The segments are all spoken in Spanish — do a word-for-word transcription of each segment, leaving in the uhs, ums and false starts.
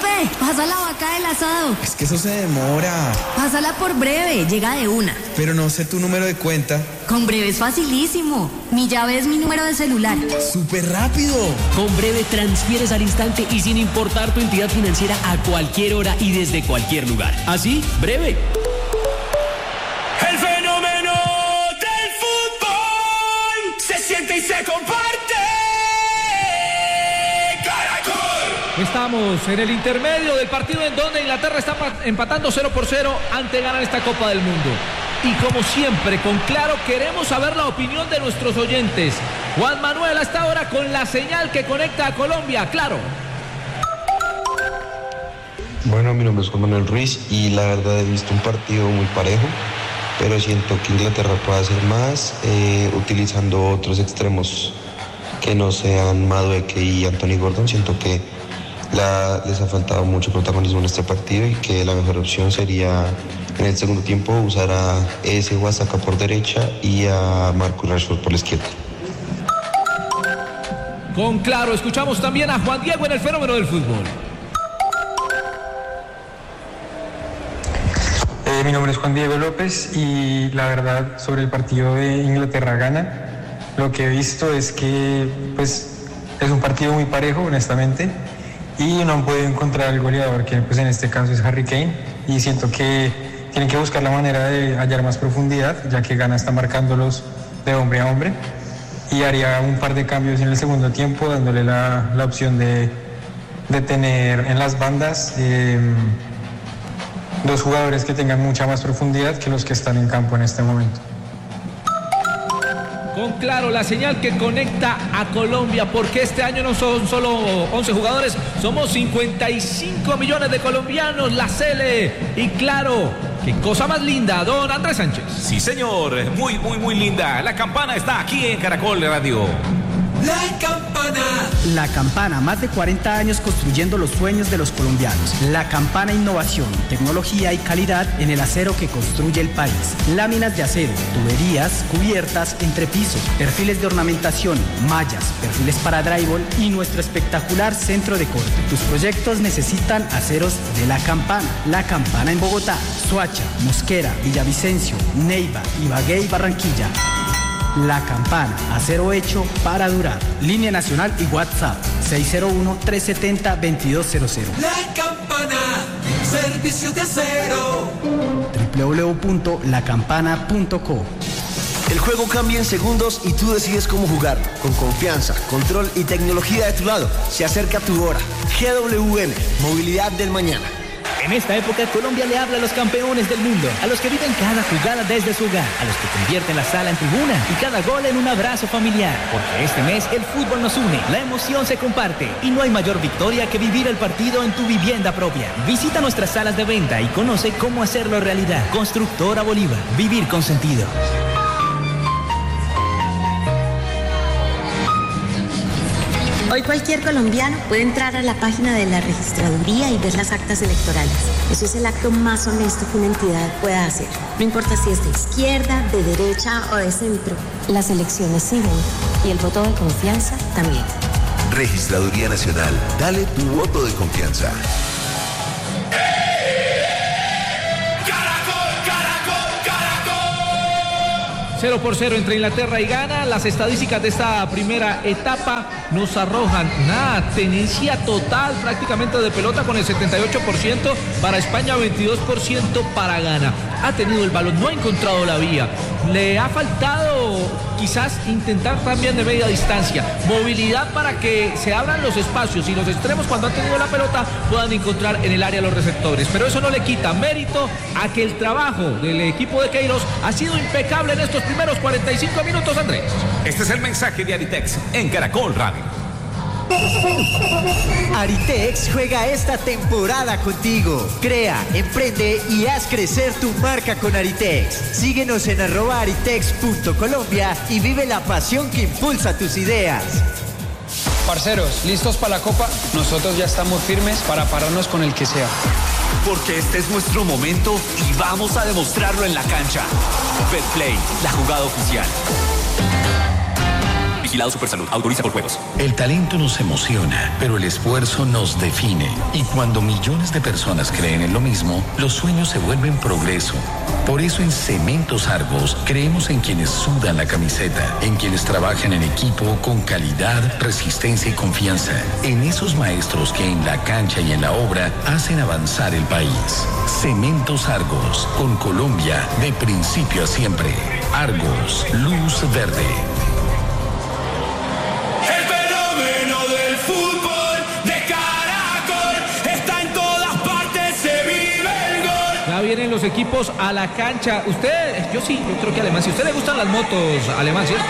Felipe, pasa la vaca del asado. Es que eso se demora. Pásala por Breve, llega de una. Pero no sé tu número de cuenta. Con Breve es facilísimo. Mi llave es mi número de celular. ¡Súper rápido! Con Breve transfieres al instante y sin importar tu entidad financiera a cualquier hora y desde cualquier lugar. Así, Breve. El fenómeno del fútbol se siente y se comparte. Estamos en el intermedio del partido en donde Inglaterra está empatando cero por cero ante ganar esta Copa del Mundo. Y como siempre, con Claro, queremos saber la opinión de nuestros oyentes. Juan Manuel hasta ahora con la señal que conecta a Colombia. Claro. Bueno, mi nombre es Juan Manuel Ruiz y la verdad he visto un partido muy parejo, pero siento que Inglaterra puede hacer más eh, utilizando otros extremos que no sean Madueke y Anthony Gordon. Siento que La, les ha faltado mucho protagonismo en este partido y que la mejor opción sería en el segundo tiempo usar a ese Wasaka por derecha y a Marcus Rashford por la izquierda. Con Claro, escuchamos también a Juan Diego en el fenómeno del fútbol. Eh, mi nombre es Juan Diego López y la verdad sobre el partido de Inglaterra-Ghana, lo que he visto es que pues es un partido muy parejo, honestamente. Y no han podido encontrar el goleador, que pues en este caso es Harry Kane, y siento que tienen que buscar la manera de hallar más profundidad, ya que Ghana está marcándolos de hombre a hombre, y haría un par de cambios en el segundo tiempo, dándole la, la opción de, de tener en las bandas eh, dos jugadores que tengan mucha más profundidad que los que están en campo en este momento. Con Claro, la señal que conecta a Colombia, porque este año no son solo once jugadores, somos cincuenta y cinco millones de colombianos, la Cele. Y Claro, qué cosa más linda, don Andrés Sánchez. Sí, señor, muy, muy, muy linda. La campana está aquí en Caracol Radio. La Campana. La Campana, más de cuarenta años construyendo los sueños de los colombianos. La Campana, innovación, tecnología y calidad en el acero que construye el país. Láminas de acero, tuberías, cubiertas, entrepiso, perfiles de ornamentación, mallas, perfiles para drywall y nuestro espectacular centro de corte. Tus proyectos necesitan aceros de La Campana. La Campana en Bogotá, Soacha, Mosquera, Villavicencio, Neiva, Ibagué y Barranquilla. La Campana, acero hecho para durar. Línea nacional y WhatsApp seis cero uno, tres siete cero, dos dos cero cero. La Campana, servicios de acero. doble u doble u doble u punto la campana punto co. El juego cambia en segundos y tú decides cómo jugar. Con confianza, control y tecnología de tu lado. Se acerca tu hora. G W M, movilidad del mañana. En esta época, Colombia le habla a los campeones del mundo, a los que viven cada jugada desde su hogar, a los que convierten la sala en tribuna y cada gol en un abrazo familiar. Porque este mes el fútbol nos une, la emoción se comparte y no hay mayor victoria que vivir el partido en tu vivienda propia. Visita nuestras salas de venta y conoce cómo hacerlo realidad. Constructora Bolívar, vivir con sentido. Hoy cualquier colombiano puede entrar a la página de la registraduría y ver las actas electorales. Eso es el acto más honesto que una entidad pueda hacer. No importa si es de izquierda, de derecha o de centro. Las elecciones siguen y el voto de confianza también. Registraduría Nacional. Dale tu voto de confianza. cero por cero entre Inglaterra y Ghana. Las estadísticas de esta primera etapa nos arrojan una tenencia total prácticamente de pelota con el setenta y ocho por ciento para España, veintidós por ciento para Ghana. Ha tenido el balón, no ha encontrado la vía. Le ha faltado quizás intentar también de media distancia. Movilidad para que se abran los espacios y los extremos cuando han tenido la pelota puedan encontrar en el área los receptores. Pero eso no le quita mérito a que el trabajo del equipo de Queiroz ha sido impecable en estos primeros cuarenta y cinco minutos, Andrés. Este es el mensaje de Aritex en Caracol Radio. Aritex juega esta temporada contigo. Crea, emprende y haz crecer tu marca con Aritex. Síguenos en arroba aritex punto colombia y vive la pasión que impulsa tus ideas. Parceros, ¿listos para la Copa? Nosotros ya estamos firmes para pararnos con el que sea. Porque este es nuestro momento y vamos a demostrarlo en la cancha. Betplay, la jugada oficial. Vigilado Supersalud. Autoriza por juegos. El talento nos emociona, pero el esfuerzo nos define. Y cuando millones de personas creen en lo mismo, los sueños se vuelven progreso. Por eso en Cementos Argos creemos en quienes sudan la camiseta, en quienes trabajan en equipo con calidad, resistencia y confianza, en esos maestros que en la cancha y en la obra hacen avanzar el país. Cementos Argos, con Colombia de principio a siempre. Argos, luz verde. El fenómeno del fútbol de Caracol está en todas partes, se vive el gol. Ya vienen los equipos a la cancha. Usted, yo sí, yo creo que Alemán. Si a usted le gustan las motos, Alemán, ¿cierto?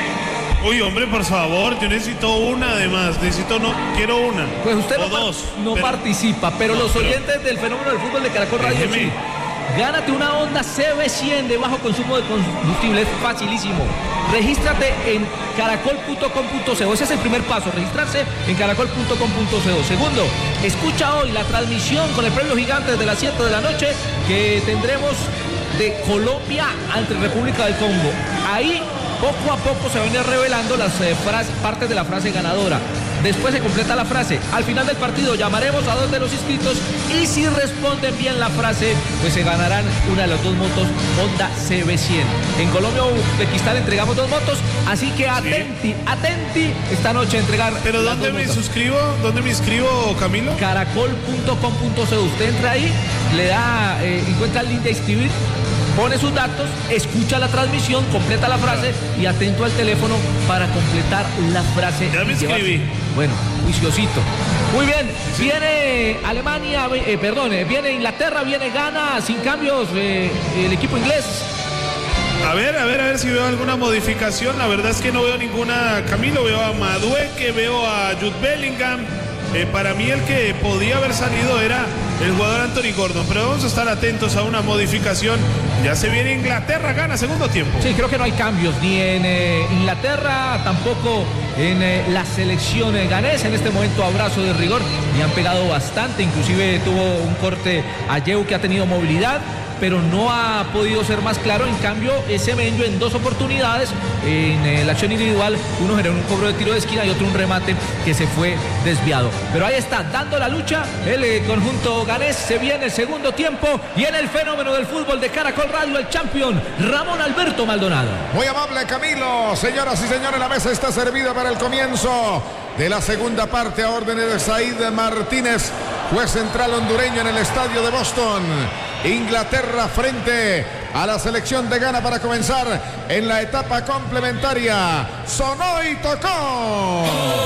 Uy, hombre, por favor, yo necesito una además, necesito no, quiero una. Pues usted o no, dos, no pero, participa, pero no, los pero, oyentes del fenómeno del fútbol de Caracol Radio déjeme. sí. Gánate una Honda C B cien de bajo consumo de combustible, es facilísimo. Regístrate en caracol punto com punto co. Ese es el primer paso, registrarse en caracol punto com punto co. Segundo, escucha hoy la transmisión con el premio gigante desde las siete de la noche que tendremos de Colombia ante República del Congo. Ahí poco a poco se van a ir revelando las eh, frases, partes de la frase ganadora. Después se completa la frase. Al final del partido llamaremos a dos de los inscritos y si responden bien la frase, pues se ganarán una de las dos motos Honda C B cien. En Colombia o Uzbekistán entregamos dos motos, así que atenti, atenti esta noche a entregar. ¿Pero dónde me motos. suscribo? ¿Dónde me inscribo, Camilo? caracol punto com punto co. Usted entra ahí, le da, eh, encuentra el link de inscribir, pone sus datos, escucha la transmisión, completa la frase y atento al teléfono para completar la frase. Ya me inscribí. Bueno, juiciosito. Muy bien, sí. Viene Alemania, eh, perdón, viene Inglaterra, viene Ghana, sin cambios, eh, el equipo inglés. A ver, a ver, a ver si veo alguna modificación. La verdad es que no veo ninguna, Camilo. Veo a Madueke, veo a Jude Bellingham. Eh, para mí el que podía haber salido era el jugador Anthony Gordon, pero vamos a estar atentos a una modificación. Ya se viene Inglaterra, gana segundo tiempo. Sí, creo que no hay cambios ni en eh, Inglaterra, tampoco en eh, la selección eh, ganesa. En este momento abrazo de rigor y han pegado bastante, inclusive tuvo un corte a Yeu que ha tenido movilidad, pero no ha podido ser más claro. En cambio, Semenyo en dos oportunidades en eh, la acción individual, uno generó un cobro de tiro de esquina y otro un remate que se fue desviado. Pero ahí está, dando la lucha el eh, conjunto ganés. Se viene el segundo tiempo y en el fenómeno del fútbol de Caracol Radio, el campeón Ramón Alberto Maldonado. Muy amable, Camilo. Señoras y señores, la mesa está servida para el comienzo de la segunda parte a órdenes de Said Martínez, juez central hondureño en el estadio de Boston. Inglaterra frente a la selección de Ghana para comenzar en la etapa complementaria. Sonó y tocó.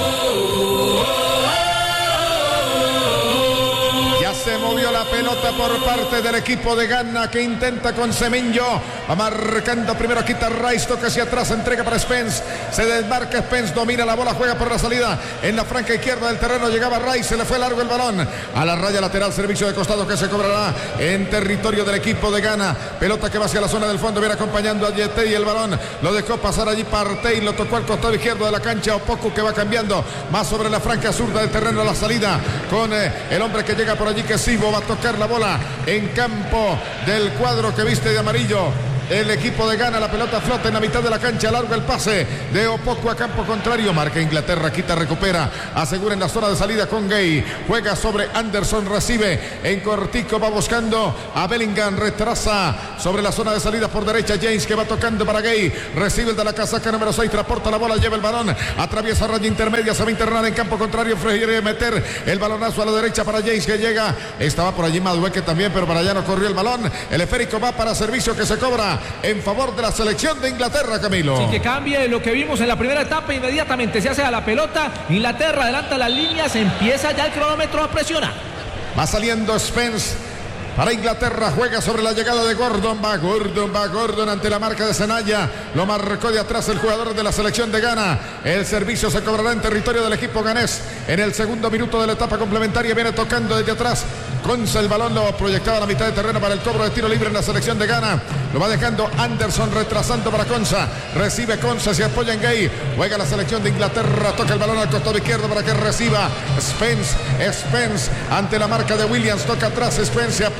Ya se movió la pelota por parte del equipo de Ghana que intenta con Semenyo. Va marcando primero, quita Rice, toca hacia atrás, entrega para Spence. Se desmarca Spence, domina la bola, juega por la salida en la franca izquierda del terreno. Llegaba Rice, se le fue largo el balón a la raya lateral, servicio de costado que se cobrará en territorio del equipo de Ghana. Pelota que va hacia la zona del fondo, viene acompañando a Yete y el balón lo dejó pasar allí Partey, lo tocó al costado izquierdo de la cancha. Opoku que va cambiando más sobre la franca zurda del terreno a la salida con eh, el hombre que llega por allí, que Sibo va a tocar la bola en campo del cuadro que viste de amarillo. El equipo de Ghana, la pelota flota en la mitad de la cancha, largo el pase de Opoku a campo contrario, marca Inglaterra, quita, recupera, asegura en la zona de salida con Gay, juega sobre Anderson, recibe en cortico, va buscando a Bellingham, retrasa sobre la zona de salida por derecha, James que va tocando para Gay, recibe el de la casaca número seis, transporta la bola, lleva el balón, atraviesa raya intermedia, se va a internar en campo contrario, prefiere meter el balonazo a la derecha para James que llega, estaba por allí Madueke también, pero para allá no corrió el balón, el esférico va para servicio que se cobra en favor de la selección de Inglaterra, Camilo. Sí, que cambie lo que vimos en la primera etapa, inmediatamente se hace a la pelota, Inglaterra adelanta las líneas, empieza ya el cronómetro a presionar. Va saliendo Spence para Inglaterra, juega sobre la llegada de Gordon, va Gordon, va Gordon ante la marca de Senaya, lo marcó de atrás el jugador de la selección de Ghana, el servicio se cobrará en territorio del equipo ganés, en el segundo minuto de la etapa complementaria, viene tocando desde atrás, Conza el balón, lo proyectaba a la mitad de terreno para el cobro de tiro libre en la selección de Ghana, lo va dejando Anderson, retrasando para Conza, recibe Conza, se apoya en Gay, juega la selección de Inglaterra, toca el balón al costado izquierdo para que reciba Spence, Spence ante la marca de Williams, toca atrás Spence, se apoya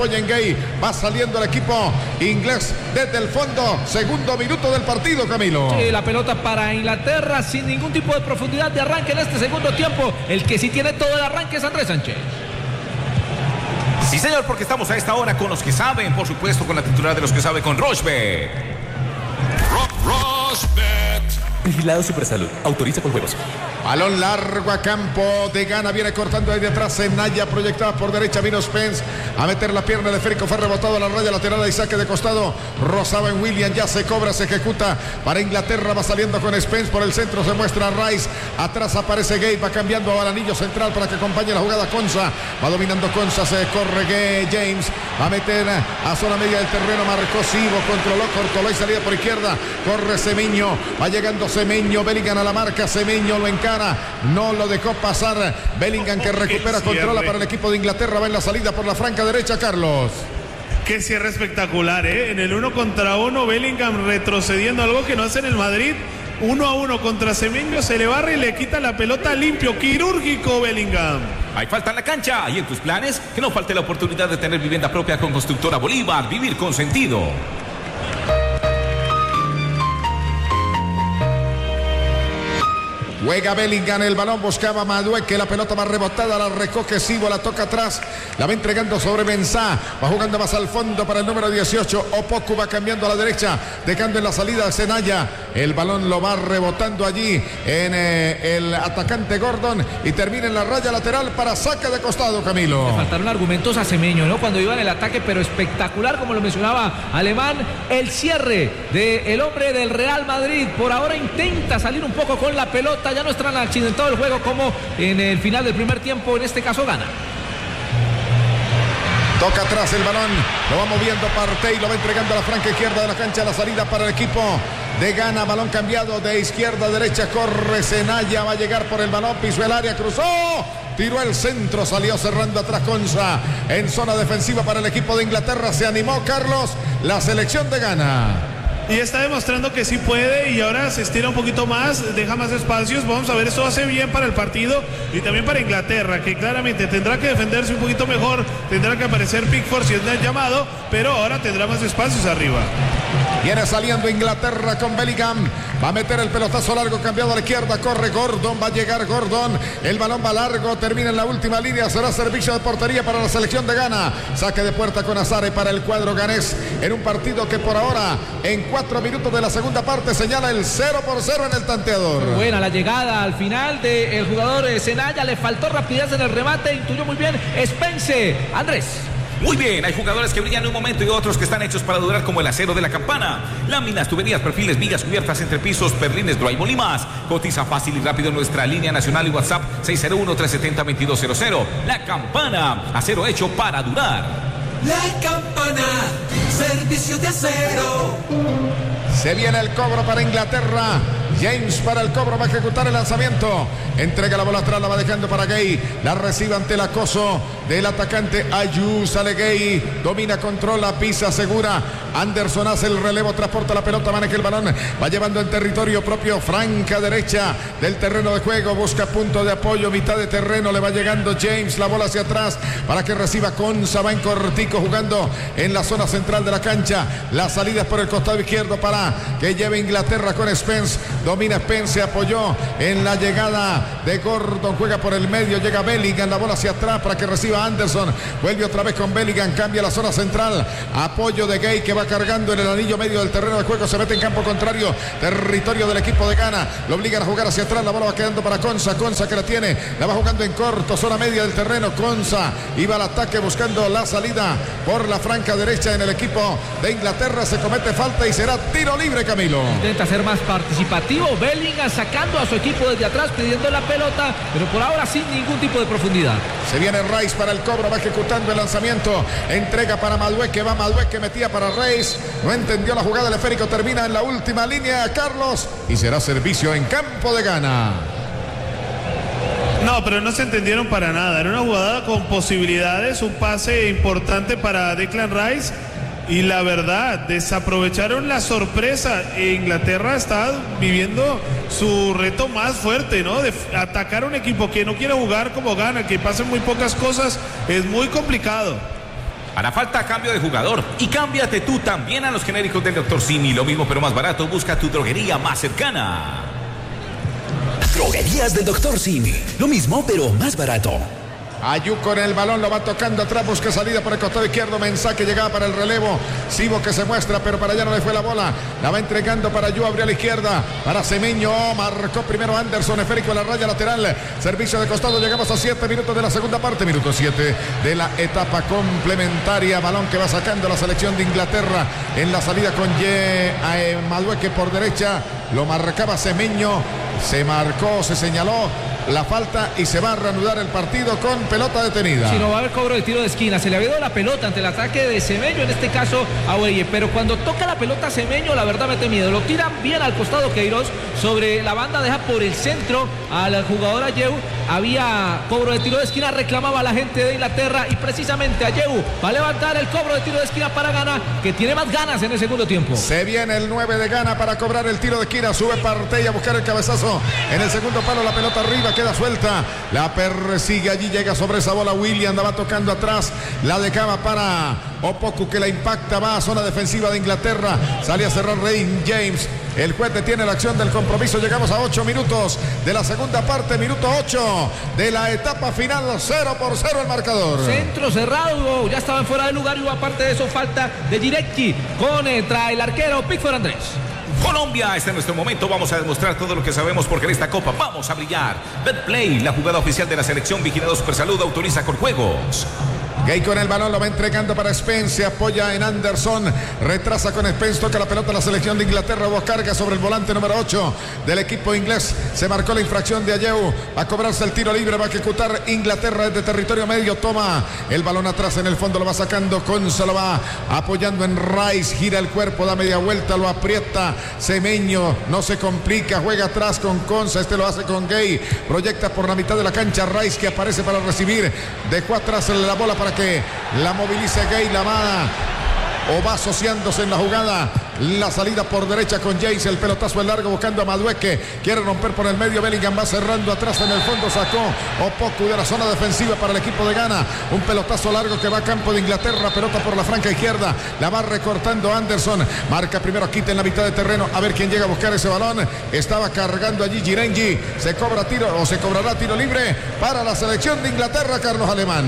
apoya en Gay. Va saliendo el equipo inglés desde el fondo. Segundo minuto del partido, Camilo. Sí, la pelota para Inglaterra sin ningún tipo de profundidad de arranque en este segundo tiempo. El que sí tiene todo el arranque es Andrés Sánchez. Sí, señor, porque estamos a esta hora con los que saben, por supuesto, con la titular de los que sabe, con Rochbet. Rochbet. Vigilado Supersalud. Autoriza con juegos. Balón largo a campo de Ghana. Viene cortando ahí detrás Senaya, proyectada por derecha. Vino Spence a meter la pierna de Férico. Fue rebotado a la raya lateral y saque de costado. Rozaba en William. Ya se cobra, se ejecuta para Inglaterra. Va saliendo con Spence por el centro. Se muestra Rice. Atrás aparece Gay. Va cambiando al anillo central para que acompañe la jugada Konsa. Va dominando Konsa. Se corre Gay. James. Va a meter a zona media del terreno. Marcó Sibo. Controló. Cortoló y salida por izquierda. Corre Semeño. Va llegando Semeño. Bellingham a la marca. Semeño lo encara. No lo dejó pasar. Bellingham que recupera, controla para el equipo de Inglaterra. Va en la salida por la franca derecha, Carlos. Qué cierre espectacular, ¿eh? En el uno contra uno, Bellingham retrocediendo, algo que no hace en el Madrid. Uno a uno contra Semeño, se le barra y le quita la pelota limpio, quirúrgico Bellingham. Hay falta en la cancha y en tus planes, que no falte la oportunidad de tener vivienda propia con Constructora Bolívar. Vivir con sentido. Juega Bellingham, el balón buscaba Madueque, la pelota más rebotada, la recoge Sibo, la toca atrás, la va entregando sobre Mensah, va jugando más al fondo para el número dieciocho, Opoku va cambiando a la derecha, dejando en la salida a Senaya, el balón lo va rebotando allí en eh, el atacante Gordon y termina en la raya lateral para saque de costado, Camilo. Le faltaron argumentos a Semeño, ¿no? Cuando iba en el ataque, pero espectacular, como lo mencionaba Alemán, el cierre del hombre del Real Madrid, por ahora intenta salir un poco con la pelota. Ya no es tan accidentado el juego como en el final del primer tiempo, en este caso Ghana. Toca atrás el balón, lo va moviendo Partey, lo va entregando a la franca izquierda de la cancha, la salida para el equipo de Ghana, balón cambiado de izquierda a derecha, corre Senaya, va a llegar por el balón, pisó el área, cruzó, tiró el centro, salió cerrando atrás Konsa, en zona defensiva para el equipo de Inglaterra, se animó Carlos, la selección de Ghana. Y está demostrando que sí puede y ahora se estira un poquito más, deja más espacios. Vamos a ver, eso hace bien para el partido y también para Inglaterra, que claramente tendrá que defenderse un poquito mejor, tendrá que aparecer Pickford si es el llamado, pero ahora tendrá más espacios arriba. Viene saliendo Inglaterra con Bellingham, va a meter el pelotazo largo, cambiado a la izquierda, corre Gordon, va a llegar Gordon, el balón va largo, termina en la última línea, será servicio de portería para la selección de Ghana, saque de puerta con Azare para el cuadro ganés, en un partido que por ahora, en cuatro minutos de la segunda parte, señala el cero por cero en el tanteador. Muy buena la llegada al final del jugador Senaya, le faltó rapidez en el remate, intuyó muy bien Spence. Andrés. Muy bien, hay jugadores que brillan en un momento y otros que están hechos para durar, como el acero de la campana. Láminas, tuberías, perfiles, vigas, cubiertas, entrepisos, perlines, drywall y más. Cotiza fácil y rápido en nuestra línea nacional y WhatsApp seis cero uno, tres siete cero, dos dos cero cero. La Campana, acero hecho para durar. La Campana, servicio de acero. Se viene el cobro para Inglaterra. James para el cobro, va a ejecutar el lanzamiento. Entrega la bola atrás, la va dejando para Gay. La recibe ante el acoso del atacante Ayew. Sale Gay, domina, controla, pisa, segura. Anderson hace el relevo, transporta la pelota, maneja el balón. Va llevando en territorio propio, franca derecha del terreno de juego. Busca punto de apoyo, mitad de terreno. Le va llegando James, la bola hacia atrás para que reciba Konsa. Va en cortico jugando en la zona central de la cancha. La salida es por el costado izquierdo para que lleve Inglaterra con Spence. Domina Spence, se apoyó en la llegada de Gordon, juega por el medio, llega Bellingham, la bola hacia atrás para que reciba Anderson, vuelve otra vez con Bellingham, cambia la zona central, apoyo de Gay que va cargando en el anillo medio del terreno de juego, se mete en campo contrario, territorio del equipo de Ghana, lo obligan a jugar hacia atrás, la bola va quedando para Konsa, Konsa que la tiene, la va jugando en corto, zona media del terreno, Konsa iba al ataque buscando la salida por la franca derecha en el equipo de Inglaterra, se comete falta y será tiro libre, Camilo. Intenta ser más participativo, Bellingham sacando a su equipo desde atrás, pidiendo la pelota, pero por ahora sin ningún tipo de profundidad. Se viene Rice para el cobro, va ejecutando el lanzamiento, entrega para Madueque, va Madueque, metía para Rice, no entendió la jugada, el esférico termina en la última línea, Carlos, y será servicio en campo de Ghana. No, pero no se entendieron para nada, era una jugada con posibilidades, un pase importante para Declan Rice. Y la verdad, desaprovecharon la sorpresa. Inglaterra está viviendo su reto más fuerte, ¿no? De atacar a un equipo que no quiere jugar como Ghana, que pasen muy pocas cosas, es muy complicado. Hará falta cambio de jugador y cámbiate tú también a los genéricos del doctor Simi. Lo mismo pero más barato. Busca tu droguería más cercana. Droguerías del doctor Simi. Lo mismo pero más barato. Ayú con el balón, lo va tocando atrás, busca salida por el costado izquierdo. Mensah que llegaba para el relevo. Sibo que se muestra, pero para allá no le fue la bola. La va entregando para Ayú, abrió a la izquierda. Para Semeño, marcó primero Anderson, esférico a la raya lateral. Servicio de costado, llegamos a siete minutos de la segunda parte. Minuto siete de la etapa complementaria. Balón que va sacando la selección de Inglaterra en la salida con Ye Madueque por derecha. Lo marcaba Semeño. Se marcó, se señaló la falta y se va a reanudar el partido con pelota detenida. Si no va a haber cobro de tiro de esquina, se le había dado la pelota ante el ataque de Semeño, en este caso a Weyer, pero cuando toca la pelota Semeño, la verdad mete miedo, lo tira bien al costado Queiroz, sobre la banda deja por el centro al jugador Ayew, había cobro de tiro de esquina, reclamaba la gente de Inglaterra y precisamente Ayew va a levantar el cobro de tiro de esquina para Ghana, que tiene más ganas en el segundo tiempo. Se viene el nueve de Ghana para cobrar el tiro de esquina, sube Partey a buscar el cabezazo en el segundo palo, la pelota arriba, queda suelta, la persigue allí, llega sobre esa bola William, la va tocando atrás, la dejaba para Opoku que la impacta, va a zona defensiva de Inglaterra, sale a cerrar Rey James, el juez detiene la acción del compromiso, llegamos a ocho minutos de la segunda parte, minuto ocho de la etapa final, cero por cero el marcador. Centro cerrado, ya estaban fuera de lugar y aparte de eso falta de Directi contra el arquero Pickford Andrés. Colombia, este es nuestro momento, vamos a demostrar todo lo que sabemos porque en esta copa vamos a brillar. Betplay, la jugada oficial de la selección, vigilado Supersalud, autoriza con juegos. Gay con el balón, lo va entregando para Spence, se apoya en Anderson, retrasa con Spence, toca la pelota la selección de Inglaterra, hubo carga sobre el volante número ocho del equipo inglés, se marcó la infracción de Ayew, va a cobrarse el tiro libre, va a ejecutar Inglaterra desde territorio medio, toma el balón atrás en el fondo, lo va sacando Konsa, lo va apoyando en Rice, gira el cuerpo, da media vuelta, lo aprieta Semeño, no se complica, juega atrás con Konsa, este lo hace con Gay, proyecta por la mitad de la cancha Rice que aparece para recibir, dejó atrás la bola para que la movilice Gay, la va o va asociándose en la jugada, la salida por derecha con Jace, el pelotazo en largo buscando a Madueque, quiere romper por el medio, Bellingham va cerrando atrás en el fondo, sacó Opoku de la zona defensiva para el equipo de Ghana, un pelotazo largo que va a campo de Inglaterra, pelota por la franca izquierda, la va recortando Anderson, marca primero quita en la mitad de terreno, a ver quién llega a buscar ese balón, estaba cargando allí Girengi, se cobra tiro o se cobrará tiro libre para la selección de Inglaterra, Carlos Alemán.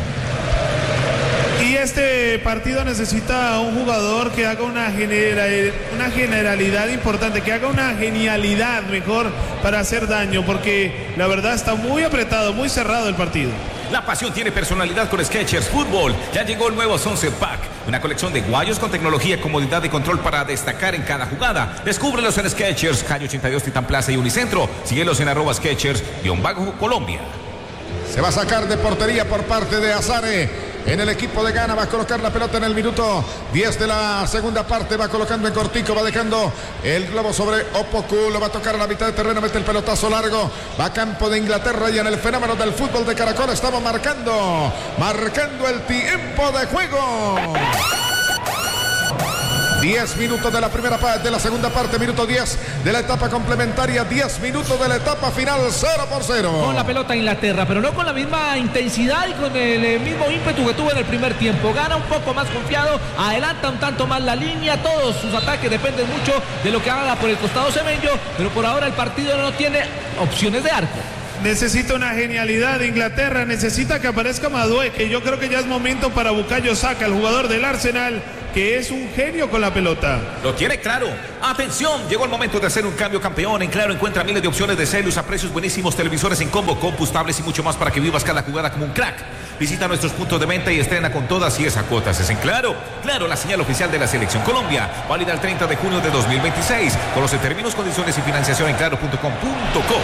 Y este partido necesita un jugador que haga una, genera, una generalidad importante, que haga una genialidad mejor para hacer daño, porque la verdad está muy apretado, muy cerrado el partido. La pasión tiene personalidad con Skechers Fútbol. Ya llegó el nuevo Sunset Pack, una colección de guayos con tecnología y comodidad de control para destacar en cada jugada. Descúbrelos en Skechers, calle ochenta y dos, Titán Plaza y Unicentro. Síguelos en arroba Skechers-Colombia. Se va a sacar de portería por parte de Azare. En el equipo de Ghana va a colocar la pelota en el minuto diez de la segunda parte, va colocando en cortico, va dejando el globo sobre Opoku, lo va a tocar a la mitad de terreno, mete el pelotazo largo, va a campo de Inglaterra y en el fenómeno del fútbol de Caracol estamos marcando, marcando el tiempo de juego. diez minutos de la primera parte, de la segunda parte, minuto diez de la etapa complementaria, diez minutos de la etapa final, cero por cero. Con la pelota Inglaterra, pero no con la misma intensidad y con el mismo ímpetu que tuvo en el primer tiempo. Gana un poco más confiado, adelanta un tanto más la línea, todos sus ataques dependen mucho de lo que haga por el costado Semeño, pero por ahora el partido no tiene opciones de arco. Necesita una genialidad de Inglaterra, necesita que aparezca Madueque, yo creo que ya es momento para Bukayo Saka, el jugador del Arsenal, que es un genio con la pelota. Lo tiene claro. Atención, llegó el momento de hacer un cambio, campeón. En Claro encuentra miles de opciones de celos a precios buenísimos, televisores en combo, combustibles y mucho más para que vivas cada jugada como un crack. Visita nuestros puntos de venta y estrena con todas y esas cuotas. Es en Claro. Claro, la señal oficial de la Selección Colombia. Válida el treinta de junio de dos mil veintiséis. Conoce términos, condiciones y financiación en claro punto com punto co.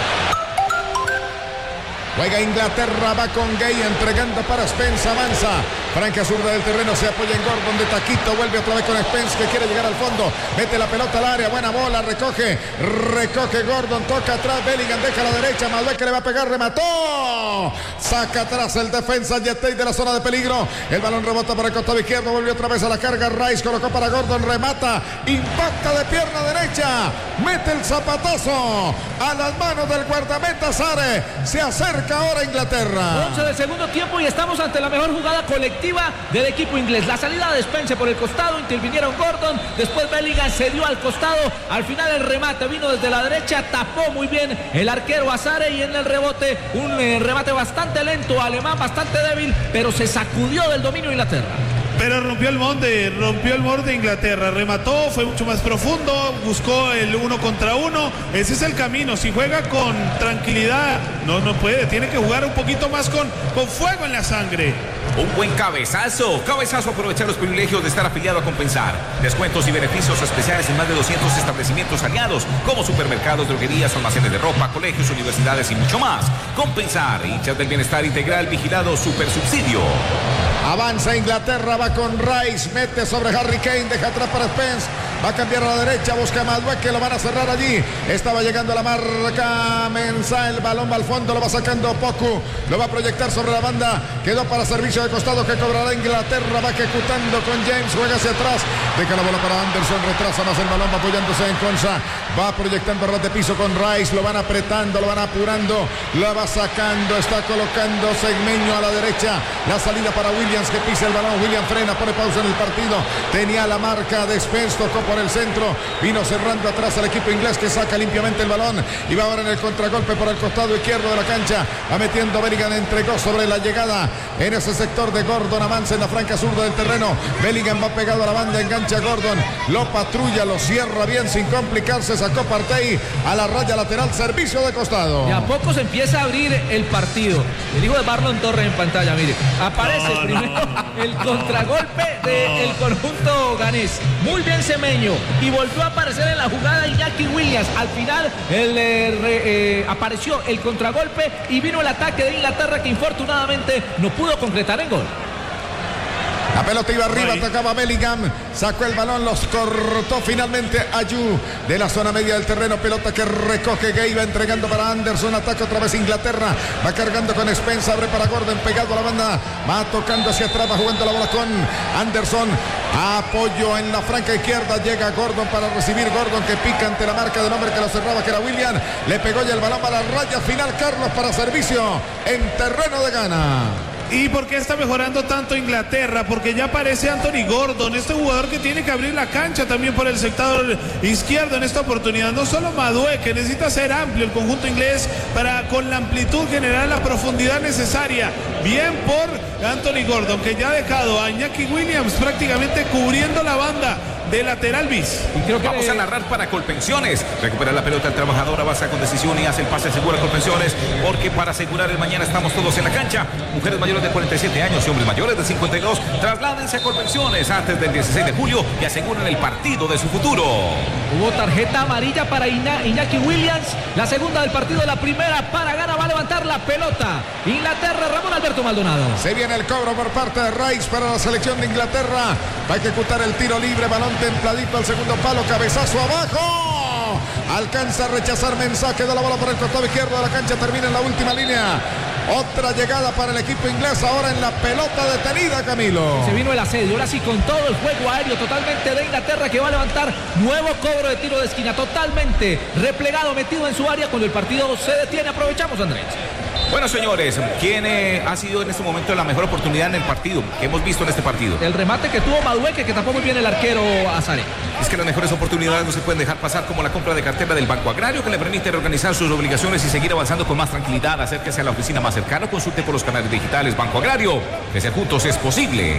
Juega Inglaterra, va con Gay, entregando para Spence, avanza. Franca zurda del terreno, se apoya en Gordon de taquito, vuelve otra vez con Spence que quiere llegar al fondo. Mete la pelota al área, buena bola, recoge, recoge Gordon, toca atrás, Bellingham deja a la derecha, Madueque le va a pegar, remató. Saca atrás el defensa Yetey de la zona de peligro. El balón rebota para el costado izquierdo, volvió otra vez a la carga, Rice colocó para Gordon, remata, impacta de pierna derecha, mete el zapatazo a las manos del guardameta Azare, se acerca saca ahora Inglaterra. once del segundo tiempo y estamos ante la mejor jugada colectiva del equipo inglés. La salida de Spence por el costado, intervinieron Gordon, después Bellingham se dio al costado, al final el remate vino desde la derecha, tapó muy bien el arquero Azare y en el rebote un eh, remate bastante lento, alemán, bastante débil, pero se sacudió del dominio de Inglaterra. Pero rompió el molde, rompió el molde de Inglaterra, remató, fue mucho más profundo, buscó el uno contra uno, ese es el camino, si juega con tranquilidad, no, no puede, tiene que jugar un poquito más con, con fuego en la sangre. Un buen cabezazo, cabezazo aprovechar los privilegios de estar afiliado a Compensar. Descuentos y beneficios especiales en más de doscientos establecimientos aliados, como supermercados, droguerías, almacenes de ropa, colegios, universidades y mucho más. Compensar, hinchas del bienestar integral, vigilado super subsidio. Avanza Inglaterra, va con Rice, mete sobre Harry Kane, deja atrás para Spence, va a cambiar a la derecha, busca a Madueke, lo van a cerrar allí, estaba llegando a la marca Mensah, el balón va al fondo, lo va sacando Poku, lo va a proyectar sobre la banda, quedó para servicio de costado que cobrará Inglaterra, va ejecutando con James, juega hacia atrás, deja la bola para Anderson, retrasa más el balón, va apoyándose en Konsa, va proyectando ras de piso con Rice, lo van apretando, lo van apurando, lo va sacando, está colocando Segmeño a la derecha, la salida para Williams que pisa el balón, William frena, pone pausa en el partido, tenía la marca de Spence, tocó por el centro, vino cerrando atrás al equipo inglés que saca limpiamente el balón y va ahora en el contragolpe por el costado izquierdo de la cancha, va metiendo Bellingham, entregó sobre la llegada en ese sector de Gordon, avanza en la franca zurda del terreno, Bellingham va pegado a la banda, engancha a Gordon, lo patrulla, lo cierra bien sin complicarse, sacó Partey a la raya lateral, servicio de costado. De a poco se empieza a abrir el partido, el hijo de Marlon Torres en pantalla, mire, aparece no, primero no. el contragolpe del no. conjunto ganés, muy bien Semeño, y volvió a aparecer en la jugada Iñaki Williams, al final el, eh, re, eh, apareció el contragolpe y vino el ataque de Inglaterra que infortunadamente no pudo concretar en gol. La pelota iba arriba, atacaba Bellingham, sacó el balón, los cortó finalmente Ayew de la zona media del terreno, pelota que recoge Gay, va entregando para Anderson, ataca otra vez Inglaterra, va cargando con Spence, abre para Gordon, pegado a la banda, va tocando hacia atrás, va jugando la bola con Anderson, apoyo en la franca izquierda, llega Gordon para recibir, Gordon que pica ante la marca del hombre que lo cerraba, que era William, le pegó ya el balón a la raya final, Carlos, para servicio en terreno de Ghana. ¿Y por qué está mejorando tanto Inglaterra? Porque ya aparece Anthony Gordon, este jugador que tiene que abrir la cancha también por el sector izquierdo en esta oportunidad. No solo Madueke, que necesita ser amplio el conjunto inglés para con la amplitud generar la profundidad necesaria. Bien por Anthony Gordon, que ya ha dejado a Iñaki Williams prácticamente cubriendo la banda de lateral bis. Y creo que vamos a narrar para Colpensiones. Recupera la pelota el trabajador, avanza con decisión y hace el pase seguro a Colpensiones, porque para asegurar el mañana estamos todos en la cancha. Mujeres mayores de cuarenta y siete años y hombres mayores de cincuenta y dos, trasládense a Colpensiones antes del dieciséis de julio y aseguren el partido de su futuro. Hubo tarjeta amarilla para Iña, Iñaki Williams, la segunda del partido, la primera para Ghana, va a levantar la pelota Inglaterra, Ramón Alberto Maldonado. Se viene el cobro por parte de Rice para la selección de Inglaterra, va a ejecutar el tiro libre, balón templadito al segundo palo, cabezazo abajo, alcanza a rechazar Mensah, quedó la bola por el costado izquierdo de la cancha, termina en la última línea. Otra llegada para el equipo inglés, ahora en la pelota detenida, Camilo. Se vino el asedio, ahora sí con todo el juego aéreo totalmente de Inglaterra, que va a levantar nuevo cobro de tiro de esquina, totalmente replegado, metido en su área. Cuando el partido se detiene, aprovechamos, Andrés. Bueno, señores, ¿quién eh, ha sido en este momento la mejor oportunidad en el partido que hemos visto en este partido? El remate que tuvo Madueke, que tapó muy bien el arquero Azare. Es que las mejores oportunidades no se pueden dejar pasar, como la compra de cartera del Banco Agrario, que le permite reorganizar sus obligaciones y seguir avanzando con más tranquilidad. Acérquese a la oficina más cercana, consulte por los canales digitales Banco Agrario. Crecer juntos es posible.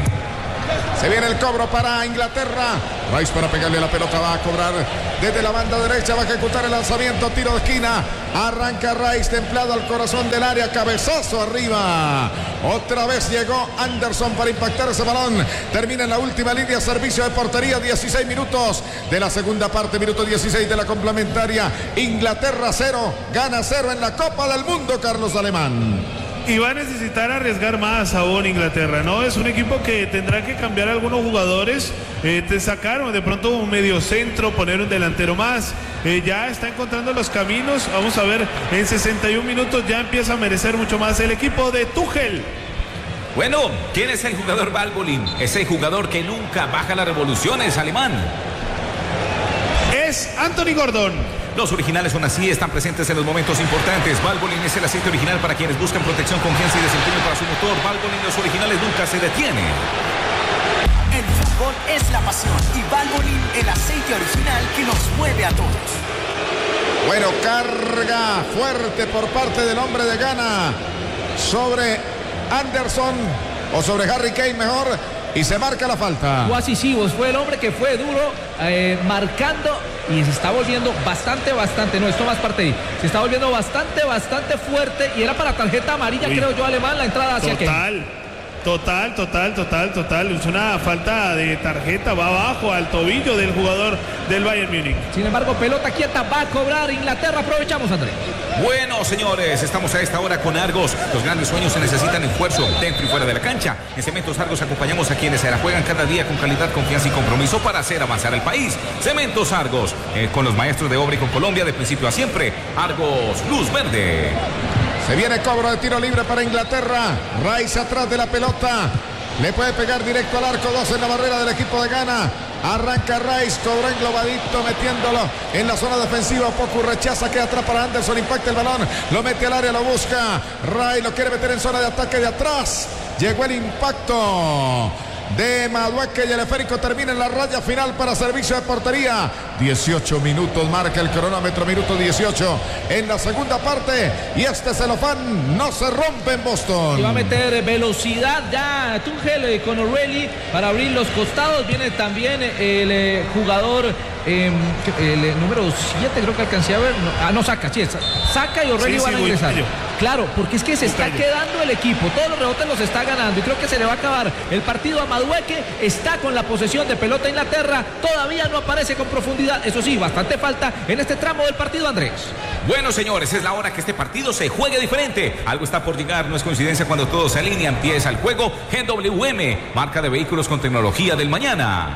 Se viene el cobro para Inglaterra. Rice para pegarle la pelota, va a cobrar desde la banda derecha, va a ejecutar el lanzamiento, tiro de esquina. Arranca Rice, templado al corazón del área, cabezazo arriba. Otra vez llegó Anderson para impactar ese balón. Termina en la última línea, servicio de portería, dieciséis minutos de la segunda parte, minuto dieciséis de la complementaria. Inglaterra cero, Ghana cero en la Copa del Mundo, Carlos Alemán. Y va a necesitar arriesgar más aún Inglaterra, ¿no? Es un equipo que tendrá que cambiar algunos jugadores, eh, te sacaron de pronto un medio centro, poner un delantero más, eh, ya está encontrando los caminos. Vamos a ver, en sesenta y un minutos ya empieza a merecer mucho más el equipo de Tuchel. Bueno, ¿quién es el jugador Valbolin? Ese jugador que nunca baja las revoluciones, alemán. Es Anthony Gordon. Los originales son así, están presentes en los momentos importantes. Valvoline es el aceite original para quienes buscan protección, confianza y desempeño para su motor. Valvoline, los originales nunca se detienen. El fútbol es la pasión y Valvoline el aceite original que nos mueve a todos. Bueno, carga fuerte por parte del hombre de Ghana sobre Anderson o sobre Harry Kane mejor, y se marca la falta. Kwasi Sibos fue el hombre que fue duro eh, marcando y se está volviendo bastante, bastante, no, esto más parte ahí, se está volviendo bastante, bastante fuerte y era para tarjeta amarilla, Uy. creo yo, Alemán, la entrada hacia Total. Kane. Total, total, total, total. Es una falta de tarjeta, va abajo al tobillo del jugador del Bayern Múnich. Sin embargo, pelota quieta, va a cobrar Inglaterra. Aprovechamos, Andrés. Bueno, señores, estamos a esta hora con Argos. Los grandes sueños se necesitan esfuerzo dentro y fuera de la cancha. En Cementos Argos acompañamos a quienes se la juegan cada día con calidad, confianza y compromiso para hacer avanzar el país. Cementos Argos, eh, con los maestros de obra y con Colombia de principio a siempre. Argos, luz verde. Se viene cobro de tiro libre para Inglaterra. Rice atrás de la pelota. Le puede pegar directo al arco. Dos en la barrera del equipo de Ghana. Arranca Rice, cobró englobadito, metiéndolo en la zona defensiva. Poco rechaza, queda atrás para Anderson. Impacta el balón, lo mete al área, lo busca. Rice lo quiere meter en zona de ataque de atrás. Llegó el impacto de Madueque y el esférico termina en la raya final para servicio de portería. dieciocho minutos marca el cronómetro, minuto dieciocho en la segunda parte, y este celofán no se rompe en Boston. Y va a meter velocidad ya Tuchel con O'Reilly para abrir los costados. Viene también el eh, jugador eh, el eh, número siete, creo que alcancé a ver. No, ah, no, saca, sí, saca y O'Reilly sí, van sí, a ingresar. Claro, porque es que se está quedando el equipo, todos los rebotes los está ganando y creo que se le va a acabar el partido a Madueque. Está con la posesión de pelota Inglaterra, todavía no aparece con profundidad, eso sí, bastante falta en este tramo del partido, Andrés. Bueno, señores, es la hora que este partido se juegue diferente. Algo está por llegar, no es coincidencia cuando todo se alinea. Empieza el juego. G W M, marca de vehículos con tecnología del mañana.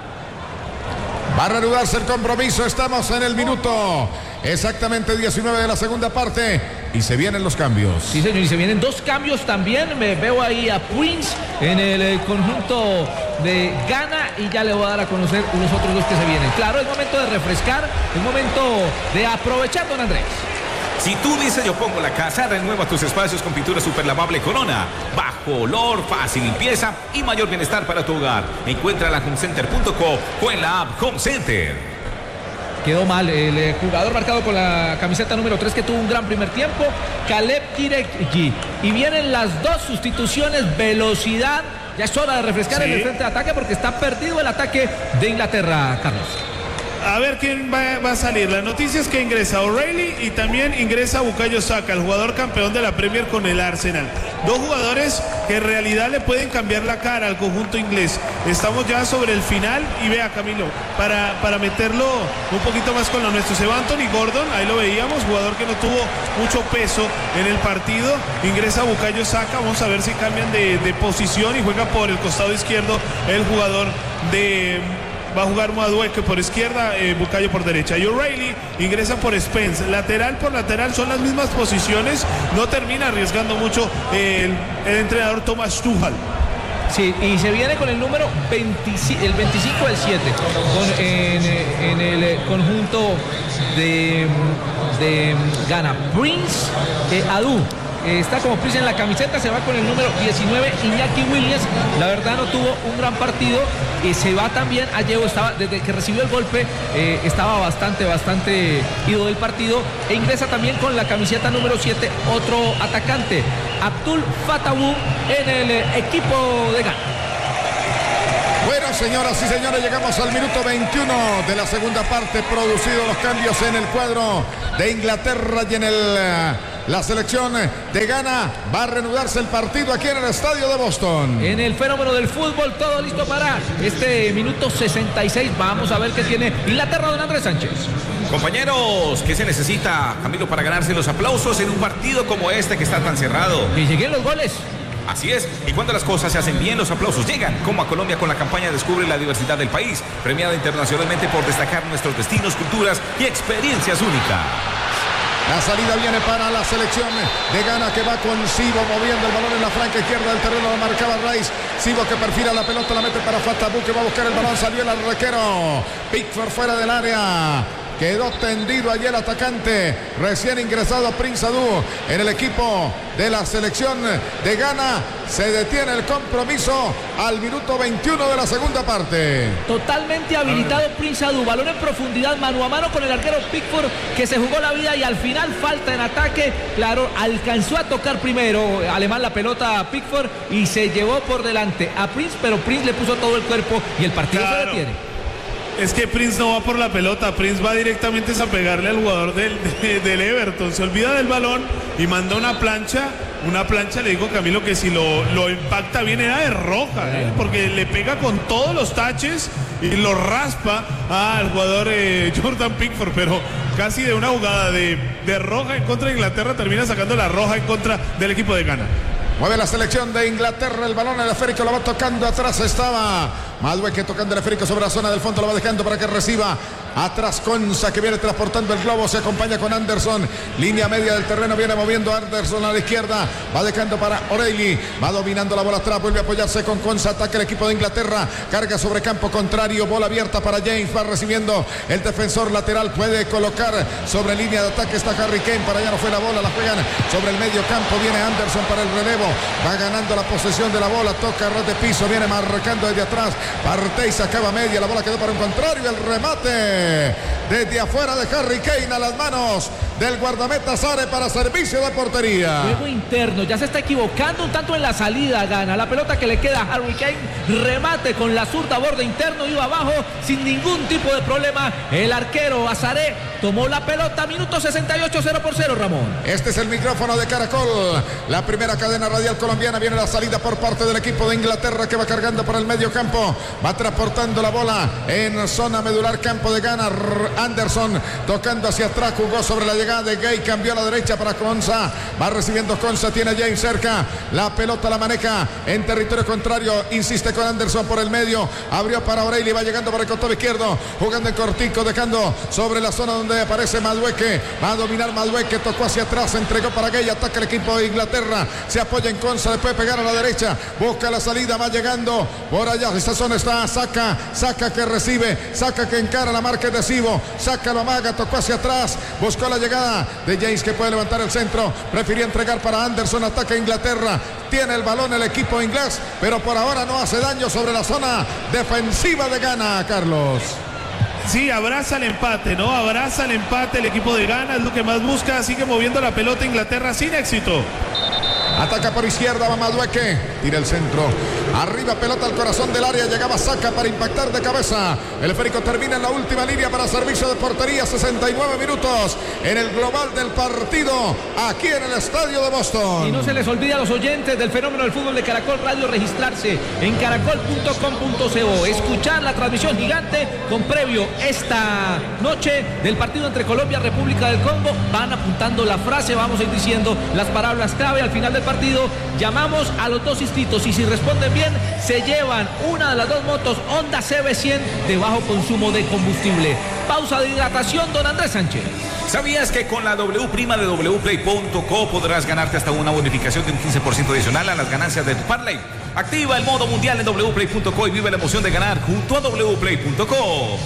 Va a reanudarse el compromiso, estamos en el minuto exactamente diecinueve de la segunda parte y se vienen los cambios. Sí, señor, y se vienen dos cambios también. Me veo ahí a Prince en el, el conjunto de Ghana y ya le voy a dar a conocer los otros dos que se vienen. Claro, es momento de refrescar, es momento de aprovechar, don Andrés. Si tú dices yo pongo la casa, renueva tus espacios con pintura super lavable Corona. Bajo olor, fácil limpieza y mayor bienestar para tu hogar. Encuéntrala en home center punto co o en la app Home Center. Quedó mal el eh, jugador marcado con la camiseta número tres que tuvo un gran primer tiempo, Caleb Kirekyi. Y vienen las dos sustituciones, velocidad. Ya es hora de refrescar sí. en el frente de ataque porque está perdido el ataque de Inglaterra, Carlos. A ver quién va, va a salir. La noticia es que ingresa O'Reilly y también ingresa Bukayo Saka, el jugador campeón de la Premier con el Arsenal. Dos jugadores que en realidad le pueden cambiar la cara al conjunto inglés. Estamos ya sobre el final y vea, Camilo, para, para meterlo un poquito más con lo nuestro. Se va Anthony Gordon, ahí lo veíamos, jugador que no tuvo mucho peso en el partido. Ingresa Bukayo Saka, vamos a ver si cambian de, de posición y juega por el costado izquierdo el jugador de... Va a jugar Madueque por izquierda, eh, Bukayo por derecha. Y O'Reilly ingresa por Spence. Lateral por lateral son las mismas posiciones. No termina arriesgando mucho eh, el, el entrenador Thomas Tuchel. Sí, y se viene con el número veinticinco, el veinticinco del siete, con, en, en el conjunto de, de Ghana. Prince eh, Adu. Está como Prince en la camiseta, se va con el número diecinueve, Iñaki Williams. La verdad no tuvo un gran partido. Eh, se va también a Diego, estaba, desde que recibió el golpe, eh, estaba bastante, bastante ido del partido. E ingresa también con la camiseta número siete, otro atacante, Abdul Fatawu, en el eh, equipo de Ghana. Bueno, señoras y señores, llegamos al minuto veintiuno de la segunda parte. Producidos los cambios en el cuadro de Inglaterra y en el... Uh, la selección de Ghana. Va a reanudarse el partido aquí en el estadio de Boston. En el fenómeno del fútbol, todo listo para este minuto sesenta y seis. Vamos a ver qué tiene Inglaterra, don Andrés Sánchez. Compañeros, ¿qué se necesita, Camilo, para ganarse los aplausos en un partido como este que está tan cerrado? Que lleguen los goles. Así es, y cuando las cosas se hacen bien, los aplausos llegan, como a Colombia con la campaña Descubre la diversidad del país, premiada internacionalmente por destacar nuestros destinos, culturas y experiencias únicas. La salida viene para la selección de Ghana, que va con Sibo moviendo el balón en la flanca izquierda del terreno. Lo marcaba Rice. Sibo que perfila la pelota, la mete para Fatawu, que va a buscar el balón. Salió el arquero Pickford fuera del área. Quedó tendido allí el atacante recién ingresado Prince Adu en el equipo de la selección de Ghana. Se detiene el compromiso al minuto veintiuno de la segunda parte. Totalmente habilitado Prince Adu, balón en profundidad, mano a mano con el arquero Pickford, que se jugó la vida y al final falta en ataque. Claro, alcanzó a tocar primero alemán la pelota a Pickford y se llevó por delante a Prince, pero Prince le puso todo el cuerpo y el partido claro. se detiene. Es que Prince no va por la pelota, Prince va directamente a pegarle al jugador del, de, del Everton, se olvida del balón y manda una plancha, una plancha, le digo Camilo que si lo, lo impacta bien era de roja, ¿eh? Porque le pega con todos los taches y lo raspa al jugador eh, Jordan Pickford, pero casi de una jugada de, de roja en contra de Inglaterra termina sacando la roja en contra del equipo de Ghana. Mueve la selección de Inglaterra, el balón el esférico lo va tocando, atrás estaba Madueke tocando el esférico sobre la zona del fondo, lo va dejando para que reciba. Atrás Konsa que viene transportando el globo, se acompaña con Anderson, línea media del terreno, viene moviendo Anderson a la izquierda, va dejando para O'Reilly, va dominando la bola atrás, vuelve a apoyarse con Konsa, ataca el equipo de Inglaterra, carga sobre campo contrario, bola abierta para James, va recibiendo el defensor lateral, puede colocar sobre línea de ataque, está Harry Kane, para allá no fue la bola, la juegan sobre el medio campo, viene Anderson para el relevo, va ganando la posesión de la bola, toca ras de piso, viene marcando desde atrás, parte y se acaba media, la bola quedó para un contrario, el remate desde afuera de Harry Kane a las manos del guardameta Sare para servicio de portería. Juego interno, ya se está equivocando un tanto en la salida, Gana la pelota que le queda a Harry Kane, remate con la zurda, borde interno, iba abajo sin ningún tipo de problema, el arquero Azaré tomó la pelota, minuto sesenta y ocho, cero por cero, Ramón. Este es el micrófono de Caracol, la primera cadena radial colombiana, viene la salida por parte del equipo de Inglaterra que va cargando por el medio campo, va transportando la bola en zona medular campo de Ghana, Anderson tocando hacia atrás, jugó sobre la llegada de Gay, cambió a la derecha para Konsa, va recibiendo Konsa, tiene a James cerca, la pelota la maneja en territorio contrario, insiste con Anderson por el medio, abrió para O'Reilly, va llegando por el costado izquierdo, jugando en cortico, dejando sobre la zona donde aparece Madueke, va a dominar Madueke, tocó hacia atrás, entregó para Gay, ataca el equipo de Inglaterra, se apoya en Konsa, le puede pegar a la derecha, busca la salida, va llegando por allá, esa zona está, saca, saca que recibe, saca que encara la marca de Sibo, saca la maga, tocó hacia atrás, buscó la llegada de James que puede levantar el centro, prefirió entregar para Anderson, ataca a Inglaterra, tiene el balón el equipo inglés, pero por ahora no hace daño sobre la zona defensiva de Ghana, Carlos. Sí, abraza el empate, ¿no? Abraza el empate el equipo de Ghana, es lo que más busca, sigue moviendo la pelota Inglaterra sin éxito. Ataca por izquierda, va Madueke, tira el centro, arriba pelota al corazón del área, llegaba Saka para impactar de cabeza, el esférico termina en la última línea para servicio de portería, sesenta y nueve minutos en el global del partido, aquí en el estadio de Boston. Y no se les olvide a los oyentes del fenómeno del fútbol de Caracol Radio registrarse en caracol punto com punto co, escuchar la transmisión gigante con previo esta noche del partido entre Colombia y República del Congo, van apuntando la frase, vamos a ir diciendo las palabras clave al final del partido, llamamos a los dos inscritos y si responden bien se llevan una de las dos motos Honda C B cien de bajo consumo de combustible. Pausa de hidratación, don Andrés Sánchez. ¿Sabías que con la W prima de w play punto co podrás ganarte hasta una bonificación de un quince por ciento adicional a las ganancias de tu parlay? Activa el modo mundial en w play punto co y vive la emoción de ganar junto a w play punto co.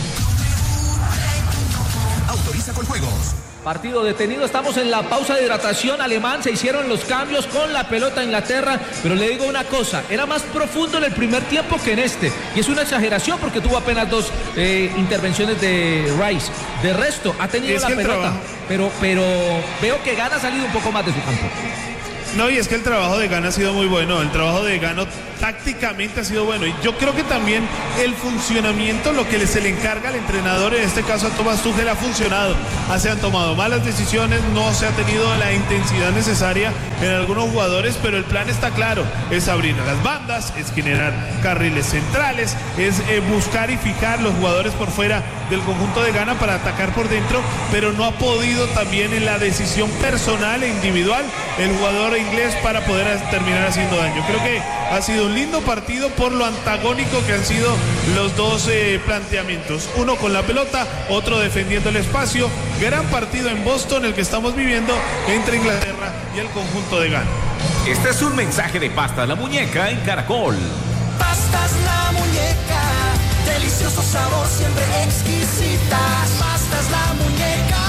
Autoriza con juegos. Partido detenido, estamos en la pausa de hidratación alemán, se hicieron los cambios con la pelota Inglaterra, pero le digo una cosa, era más profundo en el primer tiempo que en este, y es una exageración porque tuvo apenas dos eh, intervenciones de Rice, de resto ha tenido es la pelota, pero, pero veo que Ghana ha salido un poco más de su campo. No, y es que el trabajo de Ghana ha sido muy bueno, el trabajo de Ghana tácticamente ha sido bueno, y yo creo que también el funcionamiento, lo que se le encarga al entrenador, en este caso a Thomas Tuchel, ha funcionado. Se han tomado malas decisiones, no se ha tenido la intensidad necesaria en algunos jugadores, pero el plan está claro, es abrir a las bandas, es generar carriles centrales, es eh, buscar y fijar los jugadores por fuera del conjunto de Ghana para atacar por dentro, pero no ha podido también en la decisión personal e individual el jugador inglés para poder terminar haciendo daño. Creo que ha sido un lindo partido por lo antagónico que han sido los dos eh, planteamientos, uno con la pelota, otro defendiendo el espacio. Gran partido en Boston el que estamos viviendo entre Inglaterra y el conjunto de Ghana. Este es un mensaje de Pastas La Muñeca en Caracol. Pastas La Muñeca, delicioso sabor, siempre exquisitas. Pastas La Muñeca,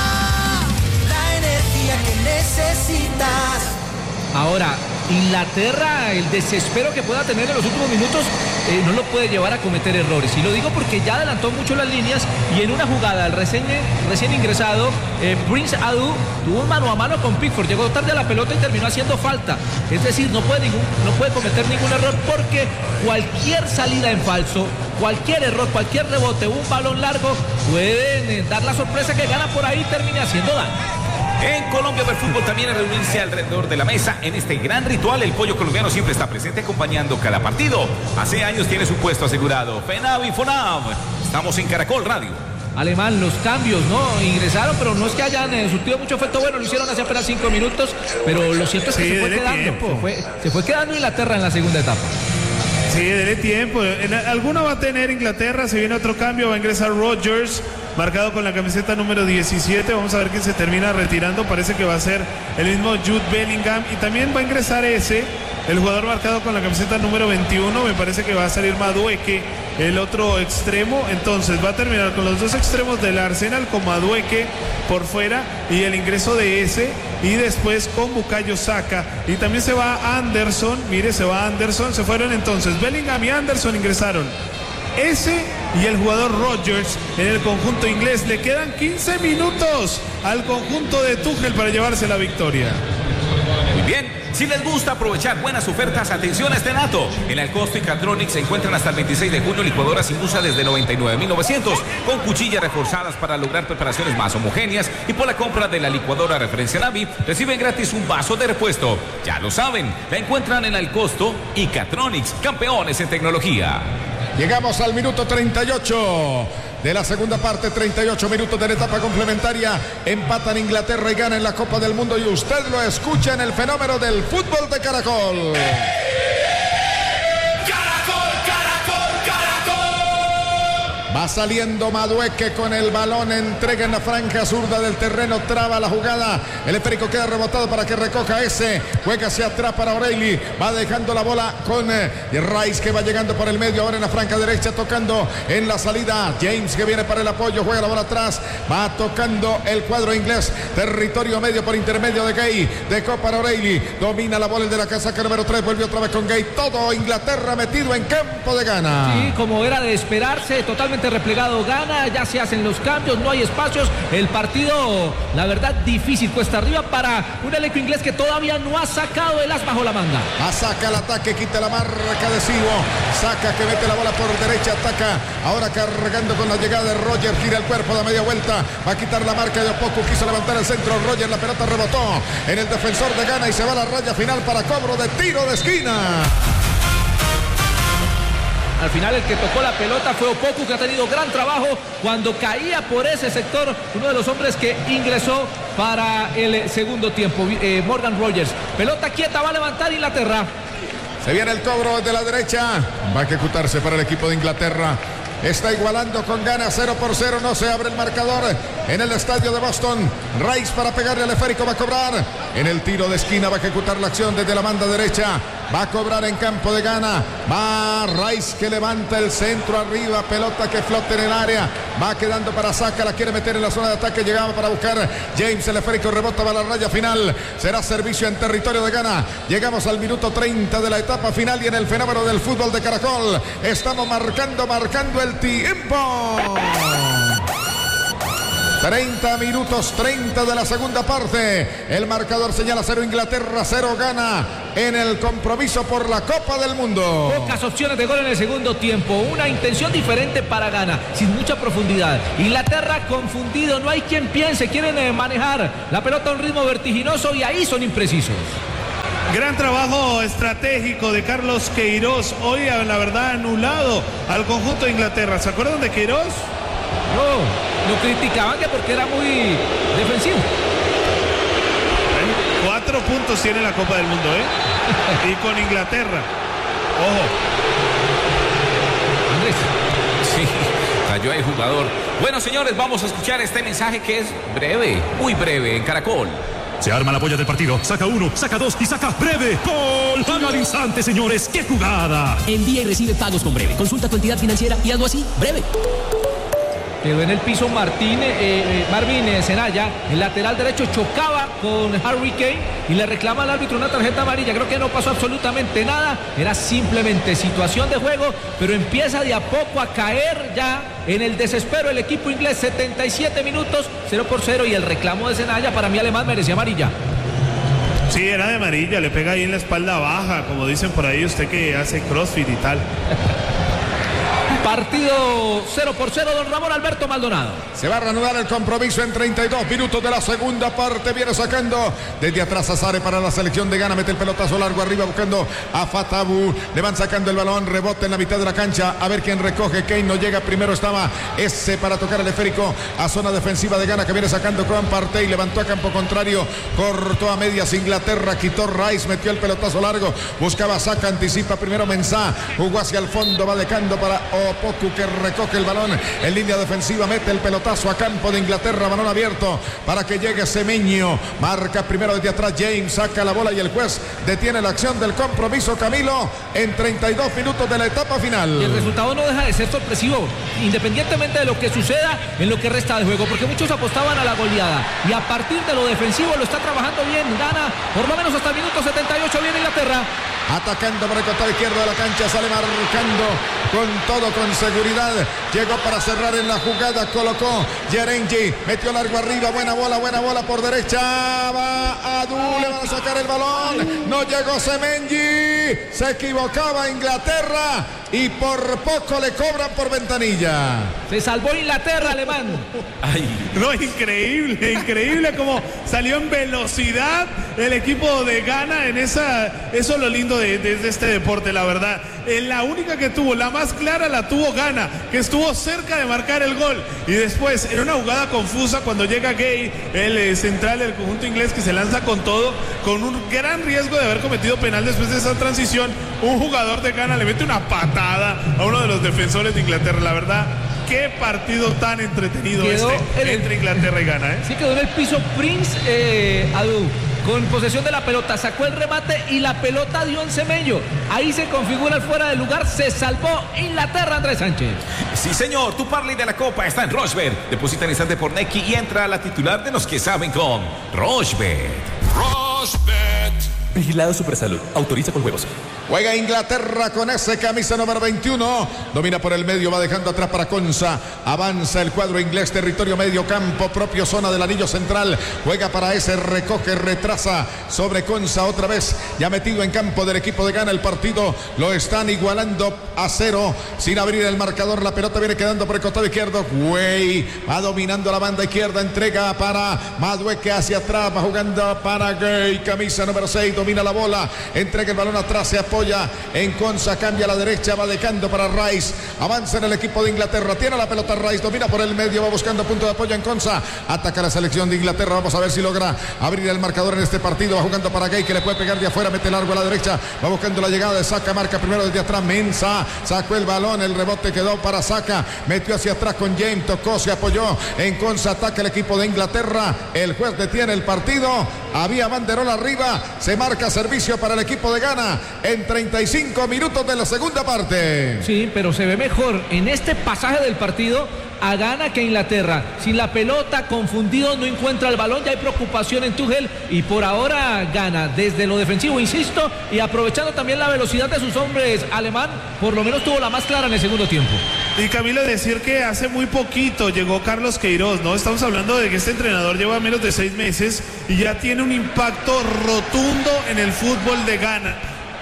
la energía que necesitas. Ahora, Inglaterra, el desespero que pueda tener en los últimos minutos eh, no lo puede llevar a cometer errores. Y lo digo porque ya adelantó mucho las líneas y en una jugada el recién, recién ingresado eh, Prince Adu tuvo un mano a mano con Pickford, llegó tarde a la pelota y terminó haciendo falta. Es decir, no puede, ningún, no puede cometer ningún error porque cualquier salida en falso, cualquier error, cualquier rebote, un balón largo pueden eh, dar la sorpresa que gana por ahí y termine haciendo daño. En Colombia ver fútbol también es reunirse alrededor de la mesa. En este gran ritual el pollo colombiano siempre está presente acompañando cada partido. Hace años tiene su puesto asegurado. FENAV y FONAV. Estamos en Caracol Radio. Alemán, los cambios, ¿no? Ingresaron, pero no es que hayan eh, surtido mucho efecto. Bueno, lo hicieron hace apenas cinco minutos, pero lo cierto es que sí, se fue quedando. Se fue, se fue quedando Inglaterra en la segunda etapa. Sí, dele tiempo. En alguna va a tener Inglaterra, se viene otro cambio, va a ingresar Rodgers, marcado con la camiseta número diecisiete. Vamos a ver quién se termina retirando. Parece que va a ser el mismo Jude Bellingham. Y también va a ingresar ese, el jugador marcado con la camiseta número veintiuno. Me parece que va a salir Madueke, el otro extremo. Entonces va a terminar con los dos extremos del Arsenal, con Madueke por fuera y el ingreso de ese. Y después con Bukayo Saka. Y también se va Anderson. Mire, se va Anderson. Se fueron entonces Bellingham y Anderson ingresaron. Ese y el jugador Rodgers en el conjunto inglés. Le quedan quince minutos al conjunto de Tuchel para llevarse la victoria. Muy bien. Si les gusta aprovechar buenas ofertas, atención a este dato. En Alcosto y Catronics se encuentran hasta el veintiséis de junio licuadoras sin usa desde noventa y nueve mil novecientos, con cuchillas reforzadas para lograr preparaciones más homogéneas, y por la compra de la licuadora referencia Navi reciben gratis un vaso de repuesto. Ya lo saben, la encuentran en Alcosto y Catronics, campeones en tecnología. Llegamos al minuto treinta y ocho de la segunda parte, treinta y ocho minutos de la etapa complementaria. Empatan Inglaterra y gana en la Copa del Mundo, y usted lo escucha en el fenómeno del fútbol de Caracol. Va saliendo Madueke con el balón, entrega en la franja zurda del terreno, traba la jugada, el esférico queda rebotado para que recoja ese, juega hacia atrás para O'Reilly, va dejando la bola con eh, Rice, que va llegando por el medio, ahora en la franja derecha, tocando en la salida, James, que viene para el apoyo, juega la bola atrás, va tocando el cuadro inglés, territorio medio por intermedio de Gay, dejó para O'Reilly, domina la bola el de la casaca número tres, vuelve otra vez con Gay, todo Inglaterra metido en campo de Ghana. Sí, como era de esperarse, totalmente replegado Ghana, ya se hacen los cambios, no hay espacios, el partido, la verdad, difícil, cuesta arriba para un elenco inglés que todavía no ha sacado el as bajo la manga. A saca el ataque, quita la marca de Sivo, saca que mete la bola por derecha, ataca, ahora cargando con la llegada de Roger, gira el cuerpo, da media vuelta, va a quitar la marca de Opoku, quiso levantar el centro, Roger, la pelota rebotó en el defensor de Ghana y se va a la raya final para cobro de tiro de esquina. Al final el que tocó la pelota fue Opoku, que ha tenido gran trabajo cuando caía por ese sector, uno de los hombres que ingresó para el segundo tiempo, eh, Morgan Rogers. Pelota quieta, va a levantar Inglaterra. Se viene el cobro desde la derecha, va a ejecutarse para el equipo de Inglaterra. Está igualando con Ghana, cero por cero, no se abre el marcador en el estadio de Boston. Rice para pegarle al esférico, va a cobrar en el tiro de esquina, va a ejecutar la acción desde la banda derecha, va a cobrar en campo de Ghana, va Rice, que levanta el centro arriba, pelota que flota en el área, va quedando para Saka, la quiere meter en la zona de ataque, llegaba para buscar James, el esférico rebota para la raya final, será servicio en territorio de Ghana. Llegamos al minuto treinta de la etapa final y en el fenómeno del fútbol de Caracol estamos marcando, marcando el tiempo. treinta minutos, treinta de la segunda parte. El marcador señala cero Inglaterra, cero Ghana en el compromiso por la Copa del Mundo. Pocas opciones de gol en el segundo tiempo. Una intención diferente para Ghana, sin mucha profundidad. Inglaterra confundido, no hay quien piense. Quieren manejar la pelota a un ritmo vertiginoso y ahí son imprecisos. Gran trabajo estratégico de Carlos Queiroz. Hoy, la verdad, anulado al conjunto de Inglaterra. ¿Se acuerdan de Queiroz? No, lo criticaban que porque era muy defensivo. Cuatro puntos tiene la Copa del Mundo, ¿eh? Y con Inglaterra. Ojo. Andrés. Sí, cayó el jugador. Bueno, señores, vamos a escuchar este mensaje que es breve, muy breve, en Caracol. Se arma la polla del partido. Saca uno, saca dos y saca Breve. ¡Gol! ¡Gana al instante, señores! ¡Qué jugada! Envía y recibe pagos con Breve. Consulta tu entidad financiera y hazlo así. Breve. Quedó en el piso Martín, eh, eh, Marvin eh, Senaya, el lateral derecho, chocaba con Harry Kane y le reclama al árbitro una tarjeta amarilla. Creo que no pasó absolutamente nada, era simplemente situación de juego, pero empieza de a poco a caer ya en el desespero el equipo inglés. Setenta y siete minutos, cero por cero, y el reclamo de Senaya, para mí alemán, merecía amarilla. Sí, era de amarilla, le pega ahí en la espalda baja, como dicen por ahí usted que hace crossfit y tal. Partido cero por cero, don Ramón Alberto Maldonado. Se va a reanudar el compromiso en treinta y dos minutos de la segunda parte. Viene sacando desde atrás a Sare para la selección de Ghana. Mete el pelotazo largo arriba buscando a Fatabu. Le van sacando el balón, rebote en la mitad de la cancha. A ver quién recoge. Kane no llega. Primero estaba ese para tocar el esférico a zona defensiva de Ghana, que viene sacando con Partey. Levantó a campo contrario. Cortó a medias Inglaterra. Quitó Rice. Metió el pelotazo largo. Buscaba Saka. Anticipa primero Mensah. Jugó hacia el fondo. Va dejando para Opoku, que recoge el balón en línea defensiva. Mete el pelotazo a campo de Inglaterra. Balón abierto para que llegue Semenyo. Marca primero desde atrás James. Saca la bola y el juez detiene la acción del compromiso, Camilo, en treinta y dos minutos de la etapa final. Y el resultado no deja de ser sorpresivo, independientemente de lo que suceda en lo que resta de juego, porque muchos apostaban a la goleada y a partir de lo defensivo lo está trabajando bien. Gana por lo menos hasta el minuto setenta y ocho. Viene Inglaterra atacando por el costado izquierdo de la cancha, sale marcando con todo, con seguridad. Llegó para cerrar en la jugada, colocó Yerenji, metió largo arriba, buena bola, buena bola por derecha, va a Du, le van a sacar el balón, no llegó Semenyo, se equivocaba Inglaterra y por poco le cobran por ventanilla. Se salvó Inglaterra, alemán. Ay, no, increíble, increíble como salió en velocidad el equipo de Ghana en esa, eso es lo lindo de, de, de este deporte, la verdad. En la única que tuvo, la más clara la tuvo Ghana, que estuvo cerca de marcar el gol. Y después, era una jugada confusa cuando llega Gay, el eh, central del conjunto inglés, que se lanza con todo, con un gran riesgo de haber cometido penal después de esa transición. Un jugador de Ghana le mete una patada a uno de los defensores de Inglaterra. La verdad, qué partido tan entretenido quedó este el, entre Inglaterra y Ghana, ¿eh? Sí, quedó en el piso Prince eh, Adu, con posesión de la pelota, sacó el remate y la pelota dio en Semenyo. Ahí se configura el fuera de lugar, se salvó Inglaterra, Andrés Sánchez. Sí, señor, tu parlay de la Copa está en Rochebet. Deposita en instante por Neki y entra a la titular de los que saben con Rochebet. Rochebet. Vigilado Supersalud. Autoriza con juegos. Juega Inglaterra con ese camisa número veintiuno. Domina por el medio, va dejando atrás para Konsa. Avanza el cuadro inglés, territorio medio campo, propio zona del anillo central. Juega para ese, recoge, retrasa sobre Konsa otra vez. Ya metido en campo del equipo de Ghana. El partido lo están igualando a cero. Sin abrir el marcador, la pelota viene quedando por el costado izquierdo. Güey, va dominando la banda izquierda. Entrega para Madueke hacia atrás. Va jugando para Gay, camisa número seis. Domina la bola. Entrega el balón atrás. Se apoya en Konsa, cambia a la derecha, va dejando para Rice, avanza en el equipo de Inglaterra, tiene la pelota Rice, domina por el medio, va buscando punto de apoyo en Konsa, ataca la selección de Inglaterra, vamos a ver si logra abrir el marcador en este partido, va jugando para Gay, que le puede pegar de afuera, mete largo a la derecha, va buscando la llegada de Saka, marca primero desde atrás, Mensah, sacó el balón, el rebote quedó para Saka, metió hacia atrás con James, tocó, se apoyó en Konsa, ataca el equipo de Inglaterra, el juez detiene el partido, había banderola arriba, se marca servicio para el equipo de Ghana en treinta y cinco minutos de la segunda parte. Sí, pero se ve mejor en este pasaje del partido a Ghana que a Inglaterra. Sin la pelota, confundido, no encuentra el balón, ya hay preocupación en Tuchel y por ahora Ghana desde lo defensivo, insisto, y aprovechando también la velocidad de sus hombres. Alemán por lo menos tuvo la más clara en el segundo tiempo. Y Camilo, decir que hace muy poquito llegó Carlos Queiroz, ¿no? Estamos hablando de que este entrenador lleva menos de seis meses y ya tiene un impacto rotundo en el fútbol de Ghana.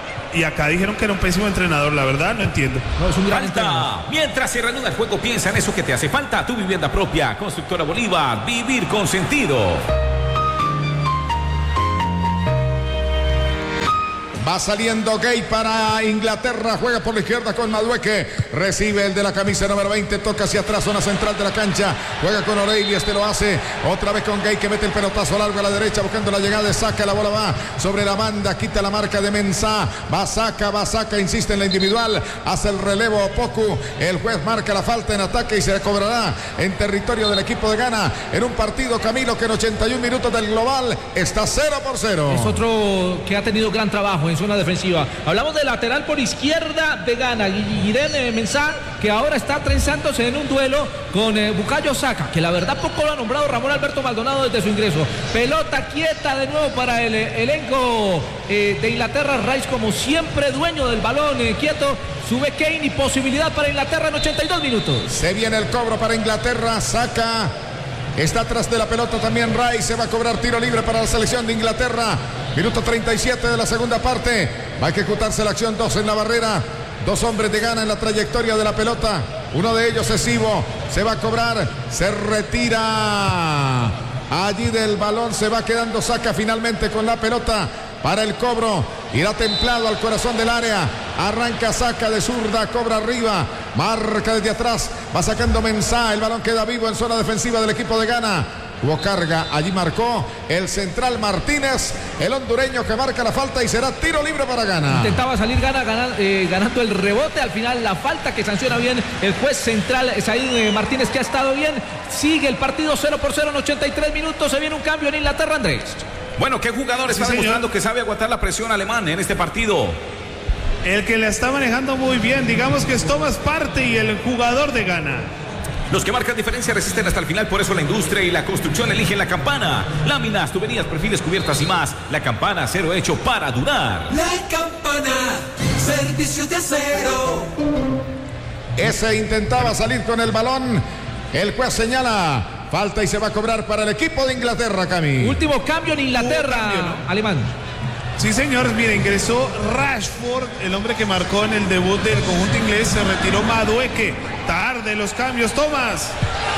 Y acá dijeron que era un pésimo entrenador, la verdad no entiendo. No, es un gran entrenador. Mientras se reanuda el juego, piensa en eso que te hace falta. Tu vivienda propia, Constructora Bolívar, vivir con sentido. Va saliendo Gay para Inglaterra. Juega por la izquierda con Madueque. Recibe el de la camisa número veinte. Toca hacia atrás, zona central de la cancha. Juega con O'Reilly. Este lo hace otra vez con Gay, que mete el pelotazo largo a la derecha buscando la llegada de Saca. La bola va sobre la banda. Quita la marca de Mensah. Va Saca, va Saca. Insiste en la individual. Hace el relevo Opoku. El juez marca la falta en ataque y se cobrará en territorio del equipo de Ghana. En un partido, Camilo, que en ochenta y un minutos del global está cero por cero. Es otro que ha tenido gran trabajo en zona defensiva. Hablamos de lateral por izquierda de Ghana, Guilherme Mensah, que ahora está trenzándose en un duelo con eh, Bukayo Saka, que la verdad poco lo ha nombrado Ramón Alberto Maldonado desde su ingreso. Pelota quieta de nuevo para el eh, elenco eh, de Inglaterra. Rice, como siempre, dueño del balón, eh, quieto. Sube Kane y posibilidad para Inglaterra en ochenta y dos minutos. Se viene el cobro para Inglaterra. Saka está atrás de la pelota también. Rice se va a cobrar tiro libre para la selección de Inglaterra. Minuto treinta y siete de la segunda parte. Va a ejecutarse la acción. Dos en la barrera. Dos hombres de Ghana en la trayectoria de la pelota. Uno de ellos es Ivo. Se va a cobrar. Se retira. Allí del balón se va quedando Saka finalmente con la pelota para el cobro. Irá templado al corazón del área. Arranca Saka de zurda, cobra arriba. Marca desde atrás. Va sacando Mensah. El balón queda vivo en zona defensiva del equipo de Ghana. Hubo carga, allí marcó el central Martínez, el hondureño, que marca la falta y será tiro libre para Ghana. Intentaba salir Ghana gana, eh, ganando el rebote, al final la falta que sanciona bien el juez central Said Martínez, que ha estado bien. Sigue el partido cero por cero en ochenta y tres minutos, se viene un cambio en Inglaterra, Andrés. Bueno, ¿qué jugador está sí, demostrando que sabe aguantar la presión alemán en este partido? El que la está manejando muy bien, digamos que es Thomas Partey y el jugador de Ghana. Los que marcan diferencia resisten hasta el final, por eso la industria y la construcción eligen la Campana. Láminas, tuberías, perfiles, cubiertas y más. La Campana, acero hecho para durar. La Campana, servicios de acero. Ese intentaba salir con el balón. El juez señala falta y se va a cobrar para el equipo de Inglaterra, Cami. Último cambio en Inglaterra, cambio, ¿no? Alemán. Sí, señor, mire, ingresó Rashford, el hombre que marcó en el debut del conjunto inglés. Se retiró Madueque. Tarde los cambios, Tomás.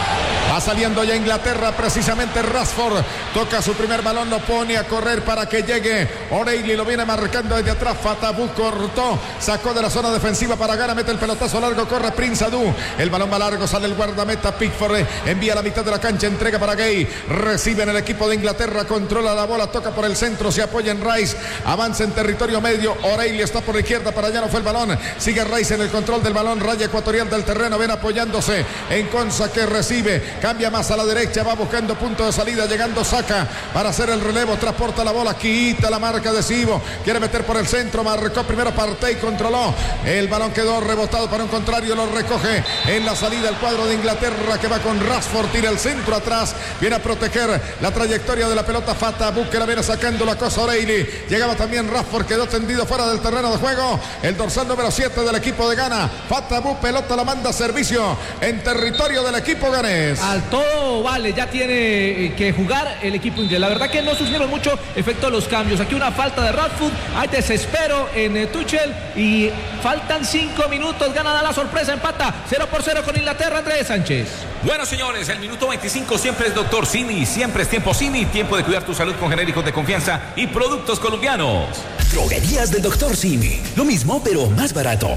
Va saliendo ya Inglaterra, precisamente Rashford. Toca su primer balón, lo pone a correr para que llegue O'Reilly, lo viene marcando desde atrás. Fatabu cortó, sacó de la zona defensiva para Ghana, mete el pelotazo largo, corre Prince Adu. El balón va largo, sale el guardameta Pickford, envía a la mitad de la cancha, entrega para Gay. Recibe en el equipo de Inglaterra, controla la bola, toca por el centro, se apoya en Rice, avanza en territorio medio. O'Reilly está por la izquierda, para allá no fue el balón. Sigue Rice en el control del balón, raya ecuatorial del terreno, ven apoyándose en Konsa, que recibe. Cambia más a la derecha, va buscando punto de salida, llegando Saka para hacer el relevo, transporta la bola, quita la marca de Sivo, quiere meter por el centro, marcó primero Partey, controló, el balón quedó rebotado para un contrario, lo recoge en la salida el cuadro de Inglaterra, que va con Rashford, tira el centro atrás, viene a proteger la trayectoria de la pelota Fatabu, que la viene sacando la cosa O'Reilly, llegaba también Rashford, quedó tendido fuera del terreno de juego, el dorsal número siete del equipo de Ghana. Fatabu, pelota la manda a servicio en territorio del equipo ganés. Al todo vale, ya tiene que jugar el equipo inglés. La verdad que no surgieron mucho efecto los cambios. Aquí una falta de Rashford, hay desespero en eh, Tuchel y faltan cinco minutos. Ghana da la sorpresa, empata cero por cero con Inglaterra. Andrés Sánchez. Bueno, señores, el minuto veinticinco siempre es Doctor Cini, siempre es tiempo Cini, tiempo de cuidar tu salud con genéricos de confianza y productos colombianos. Droguerías del Doctor Cini, lo mismo pero más barato.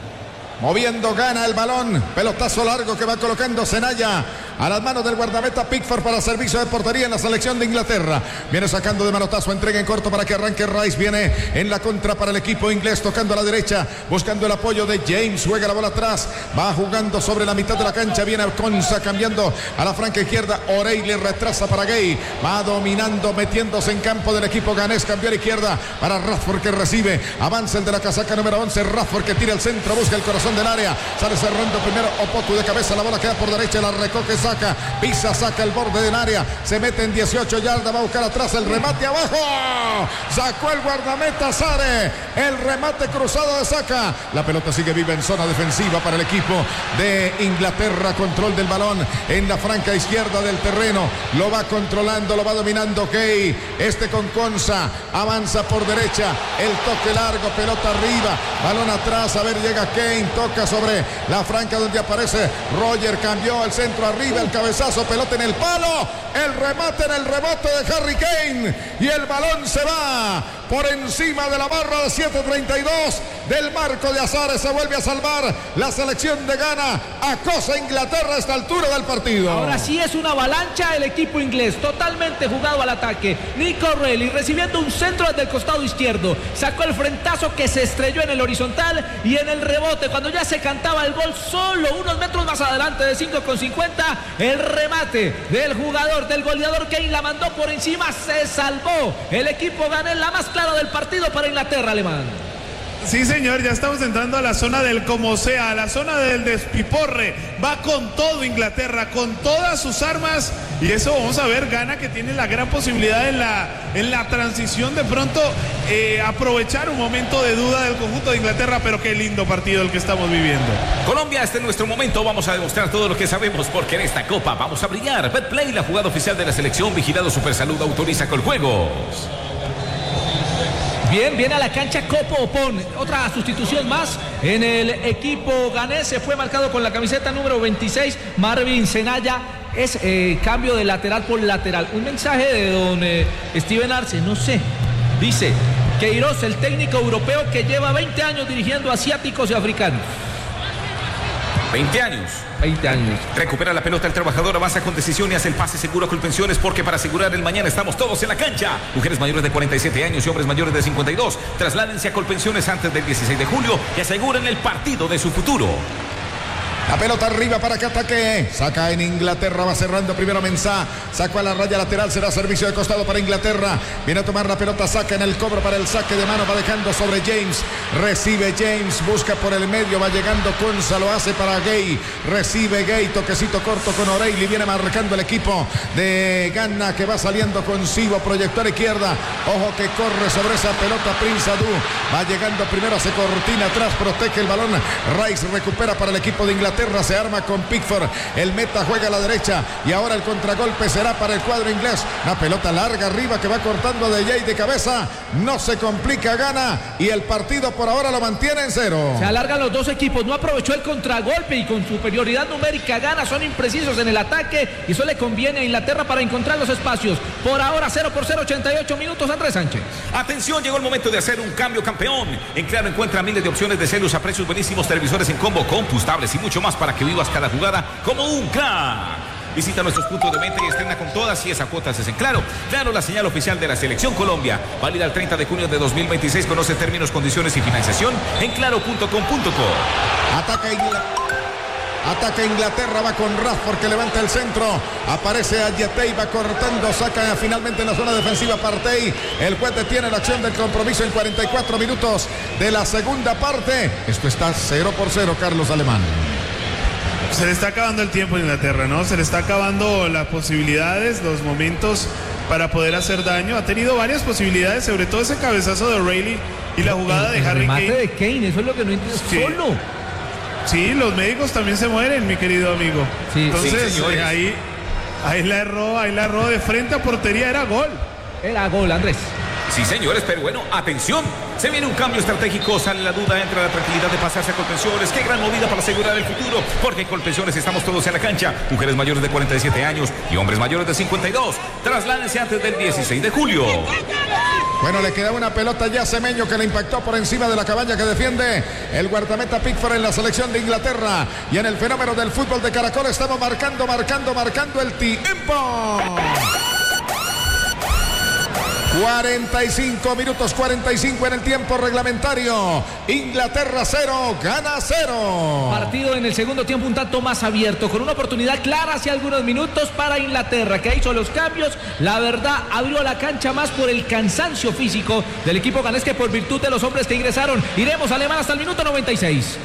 Moviendo Ghana el balón, pelotazo largo que va colocando Senaya a las manos del guardameta Pickford para servicio de portería en la selección de Inglaterra. Viene sacando de manotazo, entrega en corto para que arranque Rice. Viene en la contra para el equipo inglés, tocando a la derecha, buscando el apoyo de James. Juega la bola atrás, va jugando sobre la mitad de la cancha. Viene Konsa cambiando a la franca izquierda. O'Reilly retrasa para Gay, va dominando, metiéndose en campo del equipo ganés. Cambió a la izquierda para Rashford, que recibe. Avanza el de la casaca número once, Rashford, que tira el centro, busca el corazón del área. Sale cerrando primero Opoku de cabeza, la bola queda por derecha, la recoge Saka, pisa, saca el borde del área, se mete en dieciocho yardas, va a buscar atrás el remate abajo, sacó el guardameta Sare, el remate cruzado de Saka. La pelota sigue viva en zona defensiva para el equipo de Inglaterra. Control del balón en la franca izquierda del terreno, lo va controlando, lo va dominando Gay, este con Konsa, avanza por derecha, el toque largo, pelota arriba, balón atrás, a ver, llega Kane, toca sobre la franca donde aparece Roger, cambió el centro arriba, el cabezazo, pelota en el palo, el remate en el rebote de Harry Kane y el balón se va por encima de la barra de siete treinta y dos del marco de Azares. Se vuelve a salvar la selección de Ghana. Acosa Inglaterra a esta altura del partido. Ahora sí es una avalancha el equipo inglés, totalmente jugado al ataque. Nico Reilly recibiendo un centro desde el costado izquierdo, sacó el frentazo que se estrelló en el horizontal, y en el rebote, cuando ya se cantaba el gol, solo unos metros más adelante de cinco con cincuenta, el remate del jugador, del goleador Kane, la mandó por encima, se salvó el equipo ganés, la más clara del partido para Inglaterra, Alemán. Sí, señor, ya estamos entrando a la zona del como sea, a la zona del despiporre. Va con todo Inglaterra, con todas sus armas. Y eso vamos a ver, Ghana, que tiene la gran posibilidad en la, en la transición de pronto eh, aprovechar un momento de duda del conjunto de Inglaterra. Pero qué lindo partido el que estamos viviendo. Colombia, este es nuestro momento. Vamos a demostrar todo lo que sabemos, porque en esta copa vamos a brillar. Betplay, la jugada oficial de la selección, vigilado Supersalud, autoriza Coljuegos. Bien, viene a la cancha Copo Opon, otra sustitución más en el equipo ganés. Se fue marcado con la camiseta número veintiséis, Marvin Senaya. Es eh, cambio de lateral por lateral. Un mensaje de don eh, Steven Arce, no sé. Dice, Queiroz, el técnico europeo que lleva veinte años dirigiendo asiáticos y africanos. veinte años. veinte años. Recupera la pelota el trabajador, avanza con decisión y hace el pase seguro a Colpensiones, porque para asegurar el mañana estamos todos en la cancha. Mujeres mayores de cuarenta y siete años y hombres mayores de cincuenta y dos. Trasládense a Colpensiones antes del dieciséis de julio y aseguren el partido de su futuro. La pelota arriba para que ataque. Saca en Inglaterra, va cerrando primero Mensah. Sacó a la raya lateral, será servicio de costado para Inglaterra. Viene a tomar la pelota, saca en el cobro para el saque de mano, va dejando sobre James. Recibe James, busca por el medio, va llegando Konsa, lo hace para Gay. Recibe Gay, toquecito corto con O'Reilly. Viene marcando el equipo de Ghana, que va saliendo con Sibo, proyector izquierda. Ojo que corre sobre esa pelota Prince Adu. Va llegando primero, se cortina atrás, protege el balón. Rice recupera para el equipo de Inglaterra. Se arma con Pickford, el meta juega a la derecha y ahora el contragolpe será para el cuadro inglés. Una pelota larga arriba que va cortando de Jay de cabeza, no se complica Ghana y el partido por ahora lo mantiene en cero. Se alargan los dos equipos, no aprovechó el contragolpe y con superioridad numérica Ghana son imprecisos en el ataque y eso le conviene a Inglaterra para encontrar los espacios. Por ahora cero por cero, ochenta y ocho minutos, Andrés Sánchez. Atención, llegó el momento de hacer un cambio, campeón. En Claro encuentra miles de opciones de celos a precios buenísimos, televisores en combo, compostables y mucho más para que vivas cada jugada como un crack. Visita nuestros puntos de venta y estrena con todas y esa cuotas es en Claro. Claro, la señal oficial de la Selección Colombia. Válida el treinta de junio de dos mil veintiséis. Conoce términos, condiciones y financiación en claro punto com punto co. Ataca Inglaterra. Ataca Inglaterra, va con Rashford que levanta el centro. Aparece Ayetey, va cortando, saca finalmente en la zona defensiva Partey. El juez detiene la acción del compromiso en cuarenta y cuatro minutos de la segunda parte. Esto está cero por cero, Carlos Alemán. Se le está acabando el tiempo a Inglaterra, ¿no? Se le está acabando las posibilidades, los momentos para poder hacer daño. Ha tenido varias posibilidades, sobre todo ese cabezazo de O'Reilly y la jugada el, de Harry Kane. El remate Kane. de Kane, eso es lo que no entiendo. Sí. Solo. Sí, los médicos también se mueren, mi querido amigo. Sí. Entonces, sí, eh, ahí, ahí la erró, ahí la erró de frente a portería, era gol. Era gol, Andrés. Sí, señores, pero bueno, atención. Se viene un cambio estratégico, sale la duda, entra la tranquilidad de pasarse a Colpensiones. Qué gran movida para asegurar el futuro, porque en Colpensiones estamos todos en la cancha. Mujeres mayores de cuarenta y siete años y hombres mayores de cincuenta y dos. Trasládense antes del dieciséis de julio. Bueno, le queda una pelota ya a Semeño que le impactó por encima de la cabaña que defiende el guardameta Pickford en la selección de Inglaterra. Y en el fenómeno del fútbol de Caracol estamos marcando, marcando, marcando el tiempo. cuarenta y cinco minutos, cuarenta y cinco en el tiempo reglamentario. Inglaterra cero, Ghana cero. Partido en el segundo tiempo un tanto más abierto, con una oportunidad clara hace algunos minutos para Inglaterra, que hizo los cambios. La verdad, abrió la cancha más por el cansancio físico del equipo ganés que por virtud de los hombres que ingresaron. Iremos alemán hasta el minuto noventa y seis.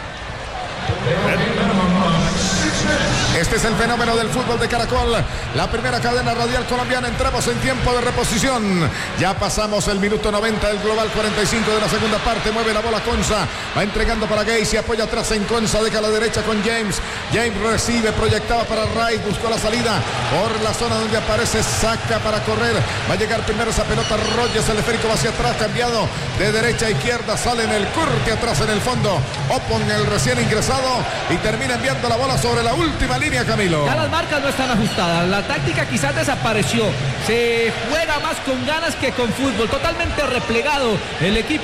Este es el fenómeno del fútbol de Caracol, la primera cadena radial colombiana. Entramos en tiempo de reposición. Ya pasamos el minuto noventa del global cuarenta y cinco de la segunda parte. Mueve la bola Konsa, va entregando para Gay, se apoya atrás en Konsa, deja a la derecha con James. James recibe, proyectaba para Rice, buscó la salida por la zona donde aparece, saca para correr. Va a llegar primero esa pelota Rodgers, el esférico va hacia atrás, cambiado de derecha a izquierda, sale en el curte atrás en el fondo. Opon, el recién ingresado, y termina enviando la bola sobre la última línea, Camilo. Ya las marcas no están ajustadas, la táctica quizás desapareció, se juega más con ganas que con fútbol, totalmente replegado el equipo